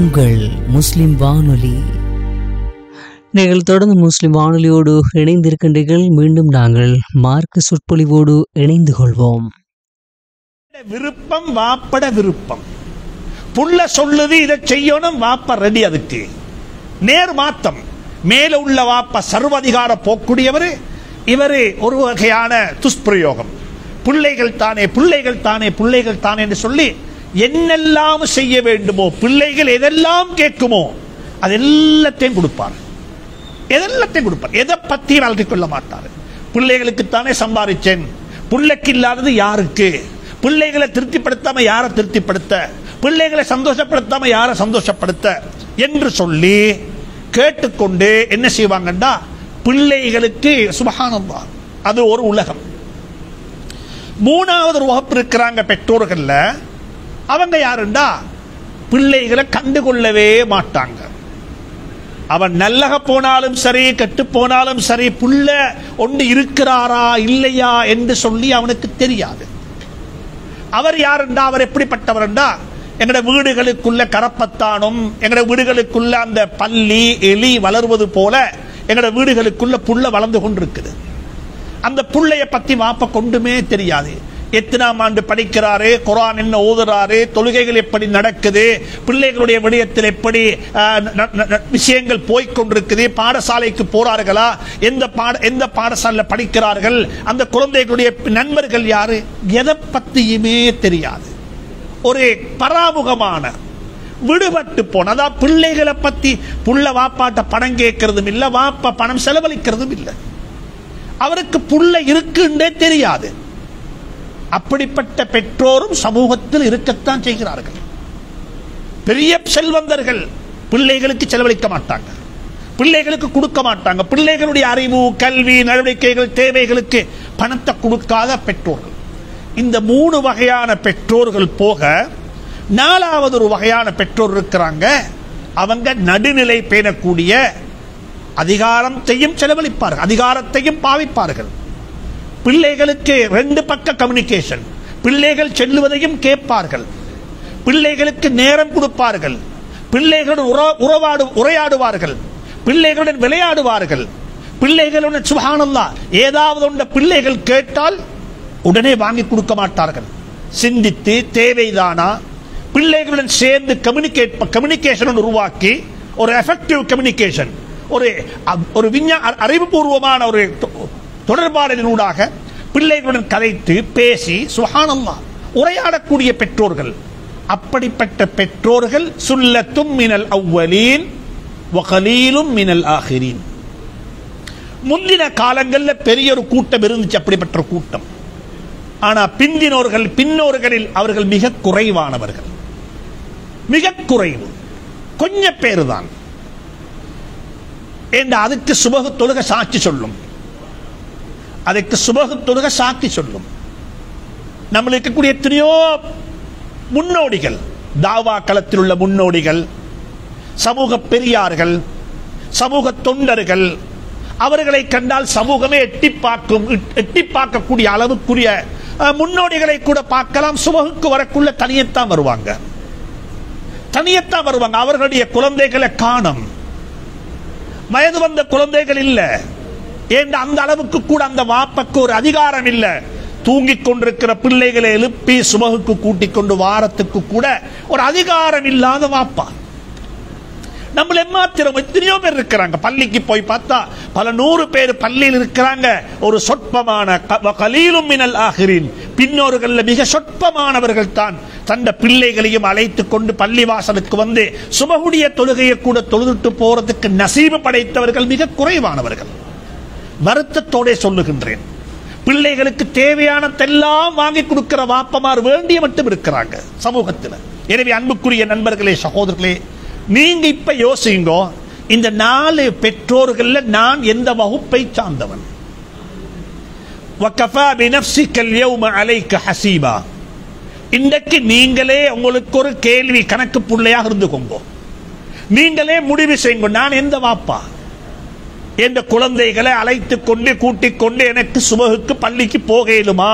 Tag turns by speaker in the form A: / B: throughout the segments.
A: உங்கள் முஸ்லிம் வானொலி. நீங்கள் தொடர்ந்து முஸ்லிம் வானொலியோடு இணைந்திருக்கின்றீர்கள். மீண்டும் நாங்கள் மார்க்க சொற்பொழிவோடு இணைந்து கொள்வோம்.
B: விருப்பம் வாப்பட விருப்பம். புள்ள சொல்லுது இதை செய்யணும், வாப்ப ரெடி. அதுக்கு நேர் மாத்தம். மேல உள்ள வாப்ப சர்வாதிகார போக்கூடியவர், இவரு ஒரு வகையான துஷ்பிரயோகம். பிள்ளைகள் தானே பிள்ளைகள் தானே பிள்ளைகள் தானே என்று சொல்லி என்னெல்லாம் செய்ய வேண்டுமோ, பிள்ளைகள் எதெல்லாம் கேட்குமோ அது எல்லாத்தையும் கொடுப்பார். எதெல்லாத்தையும் கொடுப்பார். எதை பத்தியும் வளர்த்திக் கொள்ள மாட்டார். பிள்ளைகளுக்குத்தானே சம்பாதிச்சேன், பிள்ளைக்கு இல்லாதது யாருக்கு? பிள்ளைகளை திருப்திப்படுத்தாம யாரை திருப்திப்படுத்த, பிள்ளைகளை சந்தோஷப்படுத்தாம யாரை சந்தோஷப்படுத்த என்று சொல்லி கேட்டுக்கொண்டு என்ன செய்வாங்கண்டா, பிள்ளைகளுக்கு சுபஹானல்லாஹ் அது ஒரு உலகம். மூணாவது ஒரு வகுப்பு இருக்கிறாங்க பெற்றோர்கள்ல. அவங்க யாருண்டா, பிள்ளைகளை கண்டுகொள்ளவே மாட்டாங்க. அவன் நல்லக போனாலும் சரி, கெட்டு போனாலும் சரி, புள்ள ஒன்று இருக்கிறாரா இல்லையா என்று சொல்லி அவனுக்கு தெரியாது. அவர் யாருண்டா, அவர் எப்படிப்பட்டவர்ண்டா, எங்கட வீடுகளுக்குள்ள கரப்பத்தானும், எங்கட வீடுகளுக்குள்ள அந்த பல்லி எலி வளர்வது போல எங்கட வீடுகளுக்குள்ள புள்ள வளர்ந்து கொண்டிருக்குது. அந்த புள்ளைய பத்தி வாப்ப கொண்டுமே தெரியாது. எத்தனாம் ஆண்டு படிக்கிறாரு, குர்ஆன் என்ன ஓதுறாரு, தொழுகைகள் எப்படி நடக்குது, பிள்ளைகளுடைய விடயத்தில் எப்படி விஷயங்கள் போய்கொண்டிருக்குது, பாடசாலைக்கு போறார்களா, எந்த பாடசாலையில் படிக்கிறார்கள், அந்த குழந்தைகளுடைய நண்பர்கள் யாரு, எதை பத்தியுமே தெரியாது. ஒரு பராமுகமான விடுபட்டு போன, அதாவது பிள்ளைகளை பத்தி புள்ள வாப்பாட்ட பணம் கேட்கறதும் இல்லை, வாப்பா பணம் செலவழிக்கிறதும் இல்லை. அவருக்கு புள்ள இருக்குன்னே தெரியாது. அப்படிப்பட்ட பெற்றோரும் சமூகத்தில் இருக்கத்தான் செய்கிறார்கள். பெரிய செல்வந்தர்கள் பிள்ளைகளுக்கு செலவழிக்க மாட்டாங்க, பிள்ளைகளுக்கு கொடுக்க மாட்டாங்க. பிள்ளைகளுடைய அறிவு, கல்வி, நடவடிக்கைகள், தேவைகளுக்கு பணத்தை கொடுக்காத பெற்றோர்கள். இந்த மூணு வகையான பெற்றோர்கள் போக நாலாவது ஒரு வகையான பெற்றோர் இருக்கிறாங்க. அவங்க நடுநிலை பேணக்கூடிய, அதிகாரத்தையும் செலவழிப்பார்கள், அதிகாரத்தையும் பாவிப்பார்கள். பிள்ளைகளுக்கு ரெண்டு பக்க கம்யூனிகேஷன். பிள்ளைகள் செல்லுவதையும் கேட்பார்கள், பிள்ளைகளுக்கு நேரம் கொடுப்பார்கள், பிள்ளைகளுடன் உரையாடுவார்கள், பிள்ளைகளுடன் விளையாடுவார்கள், பிள்ளைகளுடன் சுப்ஹானல்லாஹ் ஏதாவது ஒன்ற பிள்ளைகள் கேட்டால் உடனே வாங்கி கொடுக்க மாட்டார்கள். சிந்தித்து தேவைதானா, பிள்ளைகளுடன் சேர்ந்து கம்யூனிகேஷன் உருவாக்கி, ஒரு எஃபெக்டிவ் கம்யூனிகேஷன், ஒரு அறிவுபூர்வமான ஒரு தொடர்பாடலினூடாக பிள்ளைகளுடன் கதைத்து பேசி சுப்ஹானல்லாஹ் உரையாடக்கூடிய பெற்றோர்கள். அப்படிப்பட்ட பெற்றோர்கள் சுல்லத்தும் மினல் அவ்வலீன் வ கலீலும் மினல் ஆகிரீன். முந்தின காலங்களில் பெரிய ஒரு கூட்டம் இருந்துச்சு, அப்படிப்பட்ட கூட்டம். ஆனா பின்னோர்களில் அவர்கள் மிக குறைவானவர்கள், மிக குறைவு, கொஞ்ச பேரு தான். அதுக்கு சுபஹ் தொழுகை சாட்சி சொல்லும், அதுக்கு சுபஹ் தொழுகை சாட்சி சொல்லும். நம்மளுக்கு இருக்கக்கூடிய எத்தனையோ முன்னோடிகள், தாவா களத்தில் உள்ள முன்னோடிகள், சமூக பெரியார்கள், சமூக தொண்டர்கள், அவர்களை கண்டால் சமூகமே எட்டி பார்க்கக்கூடிய அளவுக்குரிய முன்னோடிகளை கூட பார்க்கலாம். சுபஹுக்கு வரக்குள்ள தனியத்தான் வருவாங்க. அவர்களுடைய குழந்தைகளை காணும், வயது வந்த குழந்தைகள் இல்ல. ஏன் அந்த அளவுக்கு கூட அந்த வாப்பக்கு ஒரு அதிகாரம் இல்ல. தூங்கிக் கொண்டிருக்கிற பிள்ளைகளை எழுப்பி சுபஹுக்கு கூட்டிக் கொண்டு வாரத்துக்கு கூட ஒரு அதிகாரம் இல்லாத வாப்பா. நம்மள எம்மாத்திரம் எத்தனையோ பேர் இருக்கிறாங்க. பள்ளிக்கு போய் பார்த்தா பல 100 பேர் பள்ளியில் இருக்கிறாங்க. ஒரு சொற்பமான கலீலும் மினல் ஆகிரீன், பின்னோர்கள் மிக சொற்பமானவர்கள் தான் தந்த பிள்ளைகளையும் அழைத்துக் கொண்டு பள்ளி வாசலுக்கு வந்து சுபஹுடைய தொழுகையை கூட தொழுதுட்டு போறதுக்கு நசீபு படைத்தவர்கள் மிக குறைவானவர்கள். வருத்தத்தோட சொல்லுகின்றேன், பிள்ளைகளுக்கு தேவையானதெல்லாம் வாங்கி கொடுக்கிற வாப்பமார் வேண்டிய மட்டும் இருக்கிறாங்க சமூகத்தில். எனவே அன்புக்குரிய நண்பர்களே, சகோதரர்களே, நீங்க இப்ப யோசிங்க, இந்த 4 பெற்றோர்கள் நான் எந்த வகுப்பை சார்ந்தவன்? வகஃபா பினஃப்ஸிக அல்யௌம அலைக ஹஸீபா. இன்றைக்கு நீங்களே உங்களுக்கு ஒரு கேள்வி கணக்கு புள்ளையாக இருந்துக்கோங்க. நீங்களே முடிவு செய்யுங்க, நான் எந்த வாப்பா? என்ற குழந்தைகளை அழைத்துக் கொண்டு கூட்டிக் கொண்டு எனக்கு சுபஹுக்கு பள்ளிக்கு போகலுமா?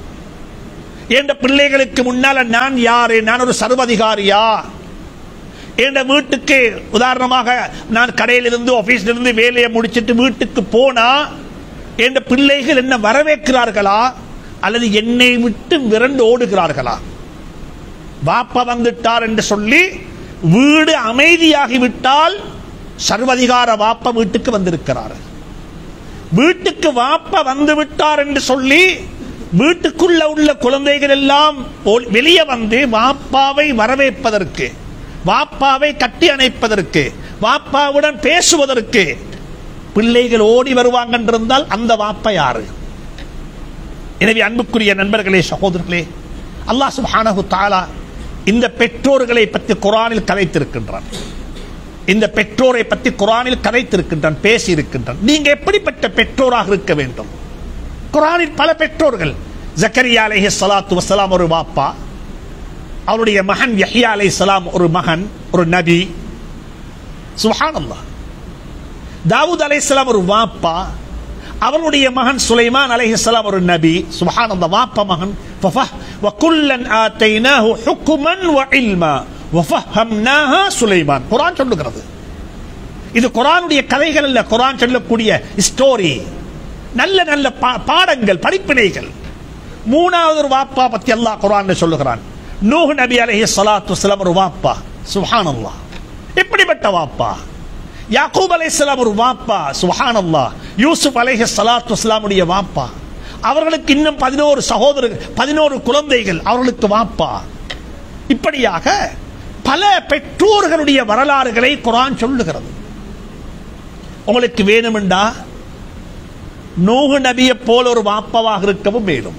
B: என்ற பிள்ளைகளுக்கு முன்னால நான் யாரு? நான் ஒரு சர்வதிகாரியா? என் வீட்டுக்கு உதாரணமாக நான் கடையிலிருந்து ஆபீஸிலிருந்து வேலையை முடிச்சிட்டு வீட்டுக்கு போனா என் பிள்ளைகள் என்ன வரவேற்கிறார்களா அல்லது என்னை விட்டு விரண்டு ஓடுகிறார்களா? வாப்பா வந்துட்டார் என்று சொல்லி வீடு அமைதியாகிவிட்டால் சர்வதிகார வாப்பா வீட்டுக்கு வந்திருக்கிறார். வீட்டுக்கு வாப்பா வந்து விட்டார் என்று சொல்லி வீட்டுக்குள்ள உள்ள குழந்தைகள் எல்லாம் வெளியே வந்து வாப்பாவை வரவேற்பதற்கு, வாப்பாவை கட்டி அணைப்பதற்கு, வாப்பாவுடன் பேசுவதற்கு பிள்ளைகள் ஓடி வருவாங்க என்றிருந்தால் அந்த வாப்பா யாரு? எனவே அன்புக்குரிய நண்பர்களே, சகோதரர்களே, அல்லாஹ் சுப்ஹானஹு தஆலா இந்த பெற்றோர்களை பற்றி குர்ஆனில் கதைத்திருக்கின்றான். இந்த பெற்றோரை பற்றி குர்ஆனில் கதைத்திருக்கின்றான், பேசி இருக்கின்றான். நீங்க எப்படிப்பட்ட பெற்றோராக இருக்க வேண்டும்? குர்ஆனில் பல பெற்றோர்கள். ஜக்கரியா அலைஹிஸ்ஸலாத்து வஸ்ஸலாம் ஒரு வாப்பா, அவருடைய மகன் யஹ்யா அலைஹிஸ்ஸலாம் ஒரு மகன், ஒரு நபி. சுப்ஹானல்லாஹ். தாவூத் அலைஹிஸ்ஸலாம் ஒரு வாப்பா, அவருடைய மகன் சுலைமான் அலைஹிஸ்ஸலாம் ஒரு நபி. சுப்ஹானல்லாஹ். வாப்பா மகன். வகுல்லன் ஆதைனாஹு ஹுக்மன் வ இல்மா வஃபஹம்னாஹா சுலைமான். குர்ஆன் சொல்லுகிறது. இது குர்ஆனுடைய கதைகள் அல்ல, குர்ஆன் சொல்லக்கூடிய ஸ்டோரி, நல்ல நல்ல பாடங்கள், படிப்பினைகள். மூணாவது ஒரு வாப்பா பத்தி அல்லாஹ் குர்ஆன்ல சொல்லுகிறான். நூஹ் நபி அலைஹிஸ்ஸலாத்து வஸ்ஸலாம் ஒரு வாப்பா. சுப்ஹானல்லாஹ். எப்படிப்பட்ட வாப்பா? யாக்கூப் அலைஹிஸ்ஸலாம் ஒரு வாப்பா. சுப்ஹானல்லாஹ். யூசுப் அலைஹிஸ்ஸலாத்து வஸ்ஸலாமுடைய வாப்பா. அவர்களுக்கு இன்னும் 11 சகோதரர்கள், 11 குழந்தைகள், அவர்களுக்கு வாப்பா. இப்படியாக பல பெற்றோர்களுடைய வரலாறுகளை குர்ஆன் சொல்லுகிறது. உங்களுக்கு வேணுமெண்டா நூஹ் நபியை போல ஒரு வாப்பாவாக இருக்கவும் மேலும்,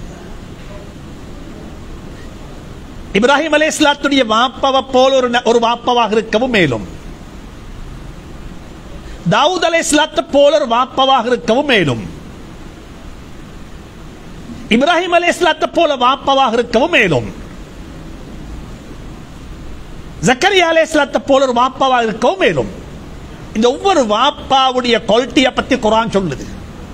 B: இப்ராஹிம் அலைஹிஸ்ஸலாத்துடைய வாப்பாவை போல ஒரு வாப்பாவாக இருக்கவும் மேலும், தாவூத் அலைஹிஸ்ஸலாத்தை போல ஒரு வாப்பாவாக இருக்கவும் மேலும், இப்ராஹிம் அலைஹிஸ்ஸலாத்தை போல வாப்பாவாக இருக்கவும் மேலும், ஜக்கரியா அலைஹிஸ்ஸலாத்தை போல ஒரு வாப்பாவாக இருக்கவும் மேலும். இந்த ஒவ்வொரு வாப்பாவுடைய குவாலிட்டியை பத்தி குர்ஆன் சொல்லுது.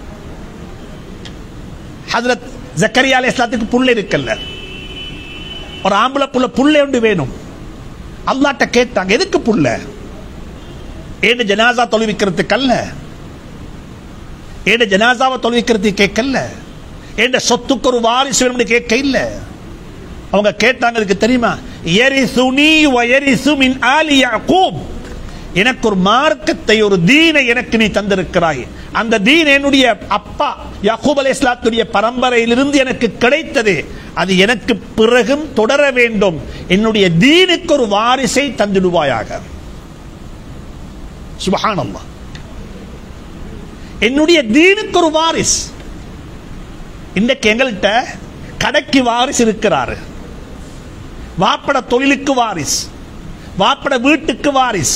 B: ஹஜ்ரத் ஜக்கரியா அலைஹிஸ்ஸலாத்துக்கு புள்ள இருக்கல்ல, ஒரு ஆம்பளை புள்ள ஒன்று வேணும். அல்லாஹ்ட்ட கேட்டாங்க, எதுக்கு புள்ள? ஏன் ஜனாசா தொழுவிக்கிறதுக்கு அல்ல, ஏன் ஜனாசாவை தொழுவிக்கிறதுக்கு கேட்கல, ஏன் சொத்துக்கு ஒரு வாரிசு வேணும்னு கேட்க இல்ல. அவங்க கேட்டாங்க, அதுக்கு தெரியுமா? யரிசுனி வ யரிசு மின் ஆலி யாக்கூப். எனக்கு ஒரு மார்க்கத்தை, ஒரு தீனை எனக்கு நீ தந்திருக்கிறாய். அந்த தீன் என்னுடைய அப்பா யாக்கூப் அலைஹிஸ்ஸலாத்துடைய பரம்பரையிலிருந்து எனக்கு கிடைத்தது. அது எனக்கு பிறகும் தொடர வேண்டும். என்னுடைய தீனுக்கு ஒரு வாரிசை தந்திடுவாயாக. சுப்ஹானல்லாஹ். என்னுடைய தீனுக்கு ஒரு வாரிஸ். இன்றைக்கு எங்கள்கிட்ட கடைக்கு வாரிசு இருக்கிறாரு, வாப்பட தொழிலுக்கு வாரிஸ், வாப்பட வீட்டுக்கு வாரிஸ்.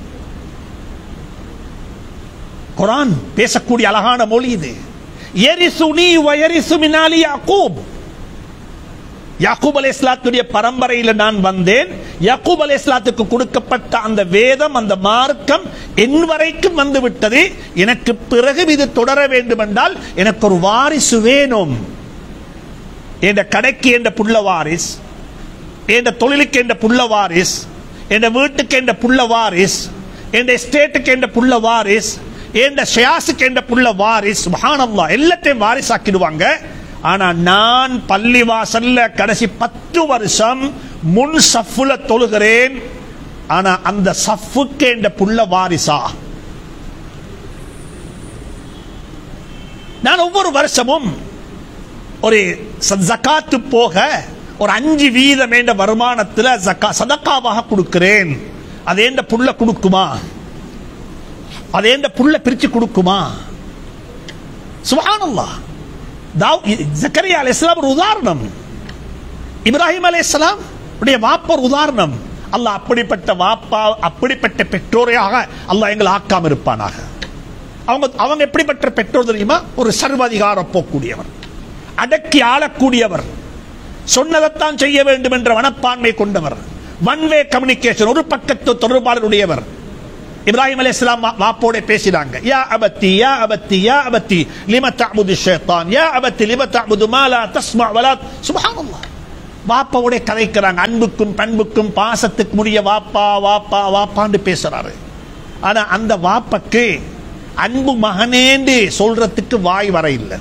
B: குர்ஆன் பேசக்கூடிய அழகான மொழி இது. யரிசுனி வ யரிசு மின் ஆலி யாக்கூப். யாக்கூப் அலைஹிஸ்ஸலாத்துடைய பரம்பரையில் நான் வந்தேன். யாக்கூப் அலைஹிஸ்ஸலாத்துக்கு கொடுக்கப்பட்ட அந்த வேதம், அந்த மார்க்கம் என் வரைக்கும் வந்து விட்டது. எனக்கு பிறகு இது தொடர வேண்டும் என்றால் எனக்கு ஒரு வாரிசு வேணும். என்ற கடைக்கு என்ற புள்ள வாரிஸ், என்ற தொழிலுக்கு என்ற புள்ள வாரிஸ், என்ற வீட்டுக்கு என்ற புள்ள வாரிஸ், என்ற எஸ்டேட்டுக்கு என்ற புள்ள வாரிஸ், என்ற ஷியாஸுக்கு என்ற புள்ள வாரிஸ். சுப்ஹானல்லாஹ். எல்லாத்தையும் வாரிஸ் ஆக்கிடுவாங்க. ஆனா நான் பள்ளி வாசல்ல கடைசி 10 வருஷம் முன் சஃப்புல தொழுகிறேன். ஆனா அந்த சஃப்புக்கு என்ற புள்ள வாரிசா? நான் ஒவ்வொரு வருஷமும் ஒரு ஜகாத்து போக ஒரு 5% என்ற வருமானத்தில் சதக்காவாக கொடுக்கிறேன். அதே புள்ள கொடுக்குமா? அதே புள்ள பிரிச்சு கொடுக்குமா? சுப்ஹானல்லாஹ். ஜக்கரியா அலைஹிஸ்ஸலாம் ஒரு உதாரணம், இப்ராஹிம் அலைஹிஸ்ஸலாம் உடைய வாப்பா ஒரு உதாரணம். அல்லாஹ் அப்படிப்பட்ட வாப்பா, அப்படிப்பட்ட பெற்றோரையாக அல்லாஹ் எங்களை ஆக்காம இருப்பானாக. அவங்க எப்படிப்பட்ட பெற்றோர் தெரியுமா? ஒரு சர்வாதிகார போக்கூடியவர், அடக்கி ஆளக்கூடியவர், சொன்னதைத்தான் செய்ய வேண்டும் என்ற மனப்பான்மை கொண்டவர், ஒன் வே கம்யூனிகேஷன், ஒரு பக்கத்து தொடர்பாளருடையவர். இப்ராஹிம் அலைஹிஸ்ஸலாம் வாப்போட பேசினாங்க. யா அபத்தி யா அபத்தி யா அபத்தி லிம தஅபுது ஷைத்தான் யா அபத்தி லிம தஅபுது மா லா தஸ்மா வலா. சுப்ஹானல்லாஹ். வாப்பாவோட கதைக்கிறாங்க, அன்புக்கும் பண்புக்கும் பாசத்துக்கு முடிய வாப்பா வாப்பா வாப்பான்னு பேசுறாரு. ஆனா அந்த வாப்பக்கு அன்பு மகனேண்டு சொல்றதுக்கு வாய் வர இல்லை.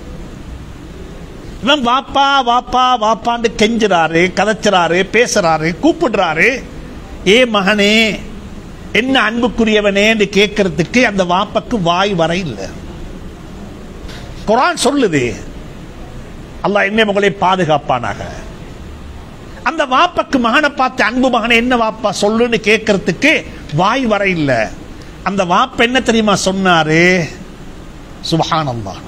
B: இவன் வாப்பா வாப்பா வாப்பான்னு கெஞ்சுறாரு, கதைச்சுறாரு, பேசுறாரு, கூப்பிடுறாரு. ஏ மகனே, என்ன அன்புக்குரியவனே கேட்கறதுக்கு அந்த வாப்பக்கு வாய் வர இல்லை. குர்ஆன் சொல்லுது, அல்லாஹ் என்ன உங்களை பாதுகாப்பானாக. அந்த வாப்பக்கு மகனை பார்த்து அன்பு மகனை என்ன வாப்பா சொல்லுன்னு கேட்கறதுக்கு வாய் வர இல்லை. அந்த வாப்ப என்ன தெரியுமா சொன்னாரு? சுப்ஹானல்லாஹ்.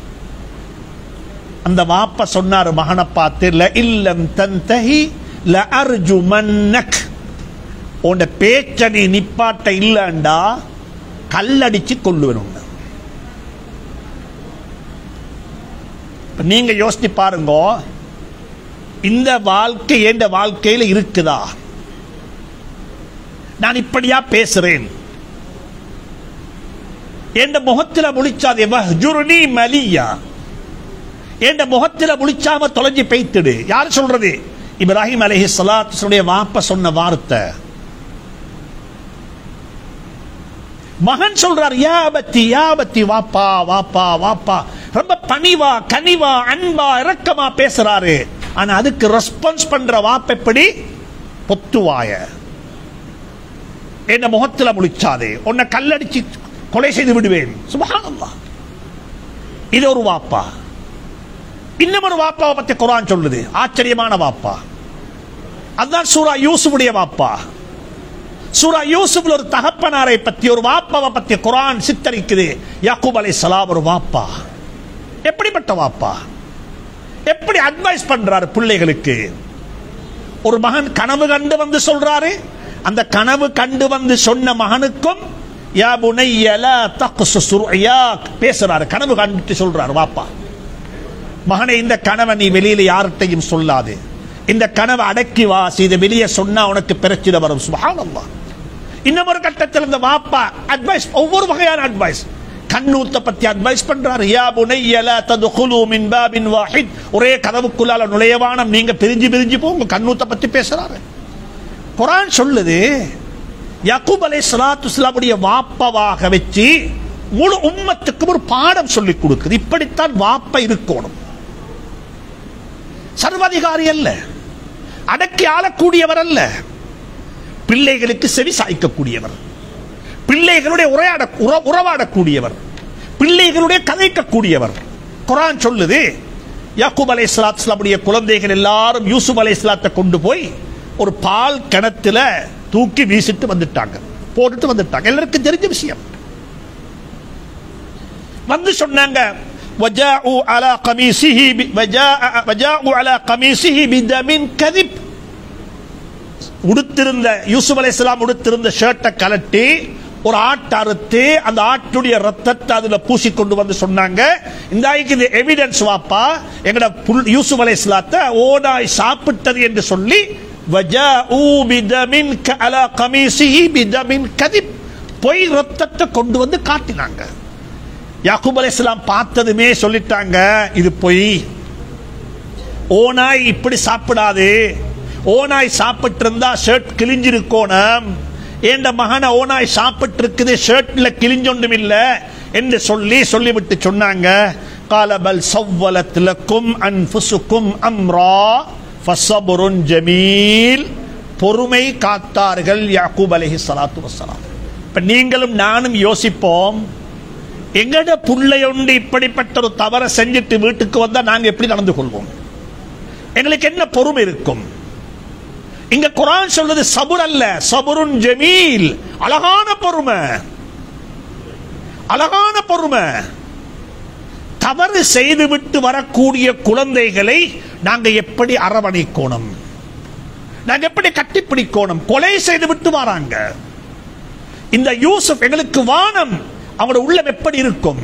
B: அந்த வாப்ப சொன்னாரு மகனை பார்த்து, ல இல்லம் தன்தஹி ல அர்ஜுமன்னக், உன் பேச்ச நீ நிப்பாட்ட இல்லண்டா கல்லடிச்சு கொள்ளுவேன். நீங்க யோசிச்சு பாருங்க, இந்த வாழ்க்கை என்ற வாழ்க்கையில இருக்குதா? நான் இப்படியா பேசுறேன்? என்ற முகத்தில் முழிச்சாதே வஹ்ஜுர்னி மலியா, என்ற முகத்தில் முழிச்சாம தொலைஞ்சி பெய்த்துடு. யார் சொல்றது? இப்ராஹிம் அலைஹிஸ்ஸலாத்துடைய வாப்ப சொன்ன வார்த்தை. மகன் சொல்றார், யா பத்தி யா பத்தி, வாப்பா வாப்பா வாப்பா. ரொம்ப பணிவா கனிவா அன்பா இரக்கமா பேசுறாரு. ஆனா அதுக்கு ரெஸ்பான்ஸ் பண்ற வாப்ப எப்படி? பொத்துவாய, என்ன முகத்தில் முழிச்சாதே, உன்னை கல்லடிச்சு கொலை செய்து விடுவேன். சுப்ஹானல்லாஹ். இது ஒரு வாப்பா. இன்னும் ஒரு வாப்பாவை பத்தி குர்ஆன் சொல்லுது, ஆச்சரியமான வாப்பா. அதுதான் சூரா யூசுஃபுடைய வாப்பா. சூரா யூசுஃப்ல ஒரு தகப்பனாரை பத்தி, ஒரு வாப்பாவை பத்தி குர்ஆன் சித்தரிக்குது. யாக்கூப் அலைஹிஸ்ஸலாம் ஒரு வாப்பா. எப்படிப்பட்ட வாப்பா? எப்படி அட்வைஸ் பண்றாரு பிள்ளைகளுக்கு? ஒரு மகன் கனவு கண்டு வந்து சொல்றாரு. அந்த கனவு கண்டு வந்து சொன்ன மகனுக்கும் யா புனைய லா தக்ஸுஸ் ருயாக் பேசுறாரு. கனவு கண்டு சொல்றாரு வாப்பா, மகனே இந்த கனவை நீ வெளியில யார்கிட்டையும் சொல்லாது, இந்த கனவை அடக்கி வாசி, இதை வெளியே சொன்னா உனக்கு பிரச்சனை வரும். சுப்ஹானல்லாஹ். இன்னும் ஒரு கட்டத்தில் இந்த வாப்பா அட்வைஸ், ஒவ்வொரு வகையான அட்வைஸ். கண்ணூத்த பத்தி அட்வைஸ் பண்றாரு. யா புனைய லா தத்குலு மின் பாபின் வாஹித், ஒரே கதவுக்குள்ளால நுழையவானம், நீங்க பிரிஞ்சு பிரிஞ்சு போங்க. கண்ணூத்த பத்தி பேசுறாரு. குர்ஆன் சொல்லுது, யாக்கூப் அலைஹிஸ்ஸலாத்துடைய வாப்பாவாக வச்சு முழு உம்மத்துக்கு ஒரு பாடம் சொல்லி கொடுக்குது. இப்படித்தான் வாப்பா இருக்கணும். சர்வாதிகாரி அல்ல, அடக்கி ஆளக்கூடியவர் அல்ல, பிள்ளைகளுக்கு செவி சாய்க்கக்கூடியவர், பிள்ளைகளுடைய உறவாடக்கூடியவர், பிள்ளைகளுடைய கதைக்கக்கூடியவர். குர்ஆன் சொல்லுது, யாக்கூப் அலைஹிஸ்ஸலாத்துடைய குழந்தைகள் எல்லாரும் யூசுப் அலைஹிஸ்ஸலாத்தை கொண்டு போய் ஒரு பால் கிணத்துல தூக்கி வீசிட்டு வந்துட்டாங்க, போட்டுட்டு வந்துட்டாங்க. எல்லாருக்கும் தெரிஞ்ச விஷயம். வந்து சொன்னாங்க, وجاءوا على قميصه بدم كذب. உடுத்திருந்த யூசுப் அலைஹிஸ்ஸலாம் உடுத்திருந்த ஷர்ட்டை கலட்டி ஒரு ஆட்டை அறுத்து அந்த ஆட்டுடைய ரத்தத்தை அதுல பூசி கொண்டு வந்து சொன்னாங்க, இந்த எவிடன்ஸ் வாப்பா, எங்கட யூசுப் அலைஹிஸ்ஸலாத்தை ஓனாய் சாப்பிட்டது என்று சொல்லி وجاءوا بدم على قميصه بدم كذب, பொய் ரத்தத்தை கொண்டு வந்து காட்டினாங்க. யாக்கூப் அலைஹிஸ்ஸலாம் பார்த்ததுமே சொல்லிட்டாங்க, இது பொய், ஓனாய் இப்படி சாப்பிடாது, ஓனாய் சாப்பிட்டு இருந்தா ஷர்ட் கிழிஞ்சிருக்கோணும், என்ற மகனை ஓனாய் சாப்பிட்டு இருக்குது, ஷர்ட்ல கிழிஞ்சொன்றும் இல்ல என்று சொல்லிவிட்டு சொன்னாங்க, قال بل سولت لكم انفسكم امرا فصبر جميل. பொறுமை காத்தார்கள் யாக்கூப் அலைஹிஸ்ஸலாத்து வஸ்ஸலாம். இப்ப நீங்களும் நானும் யோசிப்போம், எங்கட புள்ளையொண்டு இப்படிப்பட்ட ஒரு தவறை செஞ்சுட்டு வீட்டுக்கு வந்தா நாங்க எப்படி நடந்து கொள்வோம்? எங்களுக்கு என்ன பொறுமை இருக்கும்? இங்க குர்ஆன் சொல்றது சபுர் அல்ல, சபுருன் ஜமீல், அழகான பொறுமை, அழகான பொறுமை. தவறு செய்துவிட்டு வரக்கூடிய குழந்தைகளை நாங்க எப்படி அரவணைக்கணும், நாங்க எப்படி கட்டிப்பிடிக்கணும்? கொலை செய்து விட்டு வராங்க இந்த யூசுப், எங்களுக்கு வானம். அவங்களோட உள்ளம் எப்படி இருக்கும்?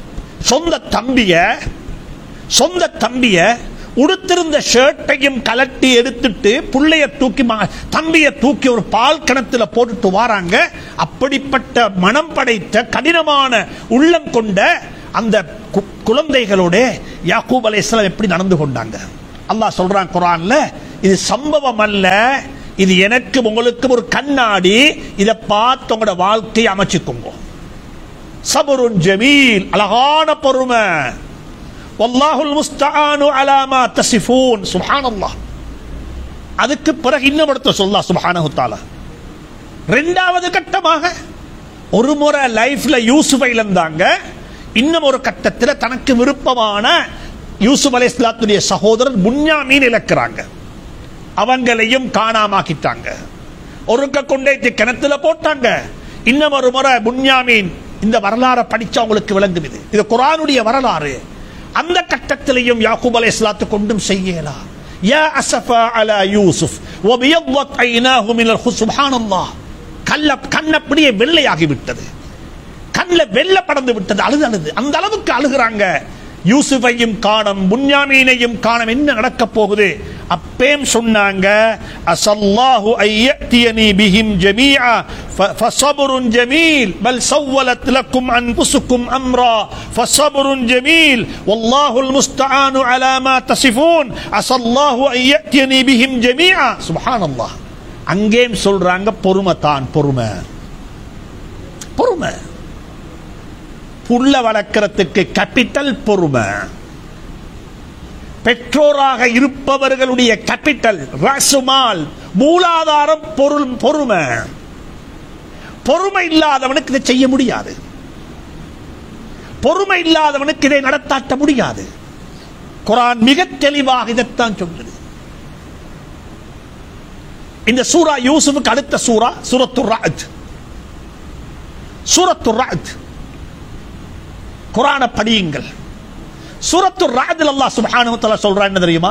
B: சொந்த தம்பிய உடுத்திருந்த ஷர்ட்டையும் கலட்டி எடுத்துட்டு புள்ளைய தூக்கி தம்பிய தூக்கி ஒரு பால் கிணத்துல போட்டுட்டு வராங்க. அப்படிப்பட்ட மனம் படைத்த கடினமான உள்ளம் கொண்ட அந்த குழந்தைகளோட யாக்கூப் அலைஹிஸ்ஸலாம் எப்படி நடந்து கொண்டாங்க? அல்லாஹ் சொல்றான் குர்ஆன்ல, இது சம்பவம் அல்ல, இது எனக்கு உங்களுக்கு ஒரு கண்ணாடி, இதை பார்த்து உங்களோட வாழ்க்கையை அமைச்சுக்கோங்க. சபருன் ஜமீல், அழகான பொறுமை. வல்லாஹுல் முஸ்தஆனு அலா மா தஸிஃபூன். சுப்ஹானல்லாஹ். அதுக்கு பிறகு இன்னும் அடுத்த சொல்லா சுப்ஹானஹு தஆலா. இரண்டாவது கட்டமாக ஒரு முறை லைஃப்ல யூசுஃபை இழந்தாங்க, இன்னும் ஒரு கட்டத்தில் தனக்கு விருப்பமான யூசுப் அலைஹிஸ்ஸலாத்துடைய சகோதரர் புன்யாமீன் இழக்கிறாங்க. அவங்களையும் காணாமாக்கிட்டாங்க. ஒருக்க கொண்டே கிணத்துல போட்டாங்க. இன்னும் ஒரு முறை புன்யாமீன், இந்த வரலாறை படிச்சவங்களுக்கு விளங்குது, இது குர்ஆனுடைய வரலாறு. அந்த கட்டத்திலையும் யாக்கூப் அலைஹிஸ்ஸலாத்து கொண்டும் செய்யலாம். யா அஸஃபா அலா யூசுப் வபியضت عيناه من الخزي. சுப்ஹானல்லாஹ். கண்ண அப்படியே வெள்ளையாகி விட்டது, கண்ணில் வெள்ளை படர்ந்து விட்டது. அழுது அந்த அளவுக்கு அழுகிறாங்க. யூசுஃபையும் காணம், புன்யாமீனையும் காணம், என்ன நடக்க போகுது? அப்பேம் சொன்னாங்க, அஸல்லாஹு ஐயத்தியனி பிஹிம் ஜமீஆ ஃபஸப்ருன் ஜமீல் பல் சவ்வலத் லக்கும் அன்ஃபுசுக்கும் அம்ரா ஃபஸப்ருன் ஜமீல் வல்லாஹுல் முஸ்தஆனு அலா மா தஸிஃபூன் அஸல்லாஹு ஐயத்தியனி பிஹிம் ஜமீஆ. சுப்ஹானல்லாஹ். அங்கேயும் சொல்றாங்க பொறுமை தான், பொறுமை பொறுமை. புள்ள வளர்க்கிறதுக்கு கேபிட்டல் பொறுமை. பெற்றோராக இருப்பவர்களுடைய கேபிட்டல், ராசுமால், மூலாதாரம் பொறுமை. பொறுமை இல்லாதவனுக்கு இதை செய்ய முடியாது. பொறுமை இல்லாதவனுக்கு இதை நடத்தாட்ட முடியாது. குர்ஆன் மிக தெளிவாக இதைத்தான் சொல்லுது. இந்த சூரா யூசுஃபுக்கு அடுத்த சூரா சூரத்துர் ரஅத். சூரத்துர் ரஅத் குர்ஆனை படியுங்கள். சூரத்துர் ரஅத்ல அல்லாஹ் சுப்ஹானஹு வ தஆலா சொல்றான், என்ன தெரியுமா?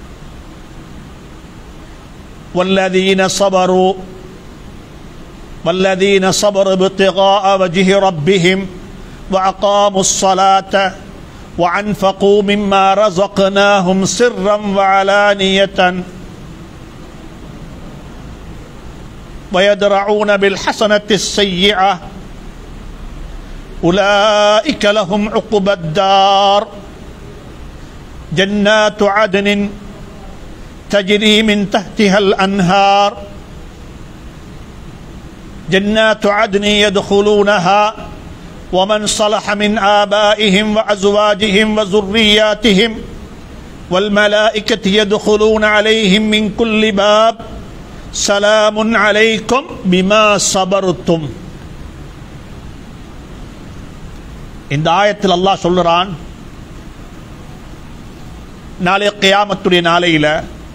B: வல்லதீன ஸபரு இப்திகாஅ வஜ்ஹி ரப்பிஹிம் வஅகாமுஸ் ஸலாத வஅன்ஃபகு மிம்மா ரஸக்னாஹும் சிர்ரன் வஅலானியத்தன் ويدرعون بالحسنة السيئة أولئك لهم عقبى الدار جنات عدن تجري من تحتها الأنهار جنات عدن يدخلونها ومن صلح من آبائهم وأزواجهم وذرياتهم والملائكة يدخلون عليهم من كل باب سلام عليكم بما صبرتم. இந்த ஆயத்தில் அல்லாஹ் சொல்றான், நாளை கியாமத்துடைய நாளையில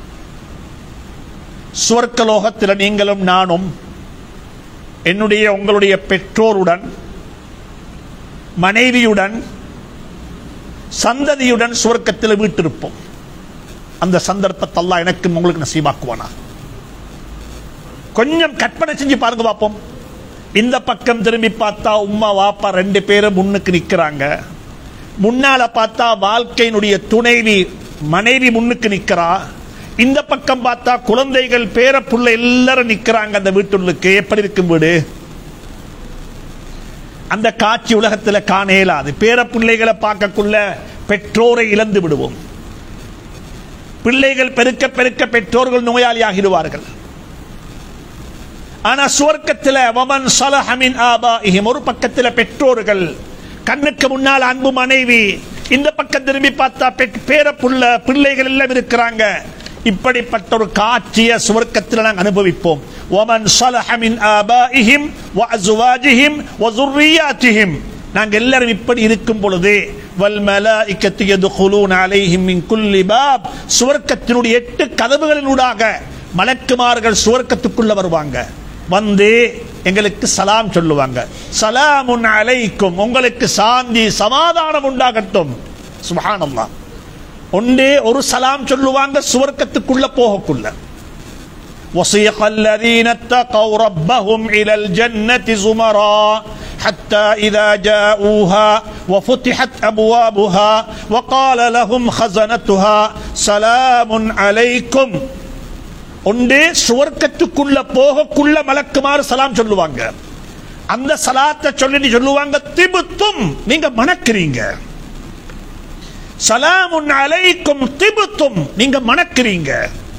B: சுவர்க்கலோகத்தில் நீங்களும் நானும் என்னுடைய உங்களுடைய பெற்றோருடன் மனைவியுடன் சந்ததியுடன் சுவர்க்கத்தில் வீட்டிருப்போம். அந்த சந்தர்ப்பத்தை அல்லாஹ் எனக்கு உங்களுக்கு நசீபாக்குவானா? கொஞ்சம் கற்பனை செஞ்சு பாருங்க பார்ப்போம். இந்த பக்கம் திரும்பி பார்த்தா உம்மா வாப்பா ரெண்டு பேரும் முன்னுக்கு நிற்கிறாங்க. முன்னால பார்த்தா வாழ்க்கையினுடைய துணைவி மனைவி முன்னுக்கு நிற்கிறா. இந்த பக்கம் பார்த்தா குழந்தைகள் பேர புள்ள எல்லாரும் நிற்கிறாங்க. அந்த வீட்டுள்ளுக்கு எப்படி இருக்கும் வீடு? அந்த காட்சி உலகத்தில் காண இயலாது. பேர பிள்ளைகளை பார்க்கக்குள்ள பெற்றோரை இழந்து விடுவோம். பிள்ளைகள் பெருக்க பெருக்க பெற்றோர்கள் நோயாளி ஆகிடுவார்கள். ஆனா சுவர்க்கத்தில் வமன் ஸலஹ மின் ஆபாஇஹிம், ஒரு பக்கத்தில் பெற்றோர்கள், கண்ணுக்கு முன்னால் அன்பு மனைவி, இந்த பக்கம் திரும்பி பார்த்தா பேர புள்ள பிள்ளைகள் எல்லாம் இருக்கிறாங்க. இப்படிப்பட்ட ஒரு காட்சியை சுவர்க்கத்தில் நாங்கள் அனுபவிப்போம். வமன் ஸலஹ மின் ஆபாஇஹிம் வ அஸ்வாஜிஹிம் வ ذُرِّيَّاتِهِمْ, நாங்கள் எல்லாரும் இப்படி இருக்கும் பொழுது வல் மலாயிகத்து யதுகுலூன அலைஹிம் மின் குல்லி பாப், சுவர்க்கத்தினுடைய 8 கதவுகளினூடாக மலக்குமார்கள் சுவர்க்கத்துக்குள்ள வருவாங்க. வந்து எங்களுக்கு சலாம் சொல்லுவாங்க. சலாமுன் அலைக்கும், உங்களுக்கு சாந்தி சமாதானம் உண்டாகட்டும். சுப்ஹானல்லாஹ். ஒன்றே ஒரு சலாம் சொல்லுவாங்க சுவர்க்கத்துக்குள்ள போகக்குள்ள. وَسِيقَ الَّذِينَ اتَّقَوْا رَبَّهُمْ إِلَى الْجَنَّةِ زُمَرًا حَتَّى إِذَا جَاءُوهَا وَفُتِحَتْ أَبْوَابُهَا وَقَالَ لَهُمْ خَزَنَتُهَا سَلَامٌ عَلَيْكُمْ. ஒன்றே சுவர்க்கத்துக்குள்ள போகக்குள்ள மலக்குமார் சலாம் சொல்லுவாங்க. அந்த சலாத்தை சொல்லி சொல்லுவாங்க, திபுத்தும், நீங்க மணக்கிறீங்க. சலாமுன் அலைக்கும் திபுத்தும், நீங்க மணக்கிறீங்க.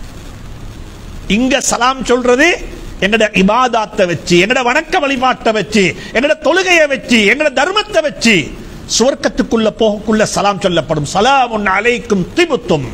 B: இங்க சலாம் சொல்றது எங்கட இபாதத்தை வச்சு, எங்கட வணக்க வழிபாட்டை வச்சு, எங்கட தொழுகையை வச்சு, எங்கட தர்மத்தை வச்சு சுவர்க்கத்துக்குள்ள போகக்குள்ள சலாம் சொல்லப்படும். சலாமுன் அலைக்கும் திபுத்தும்.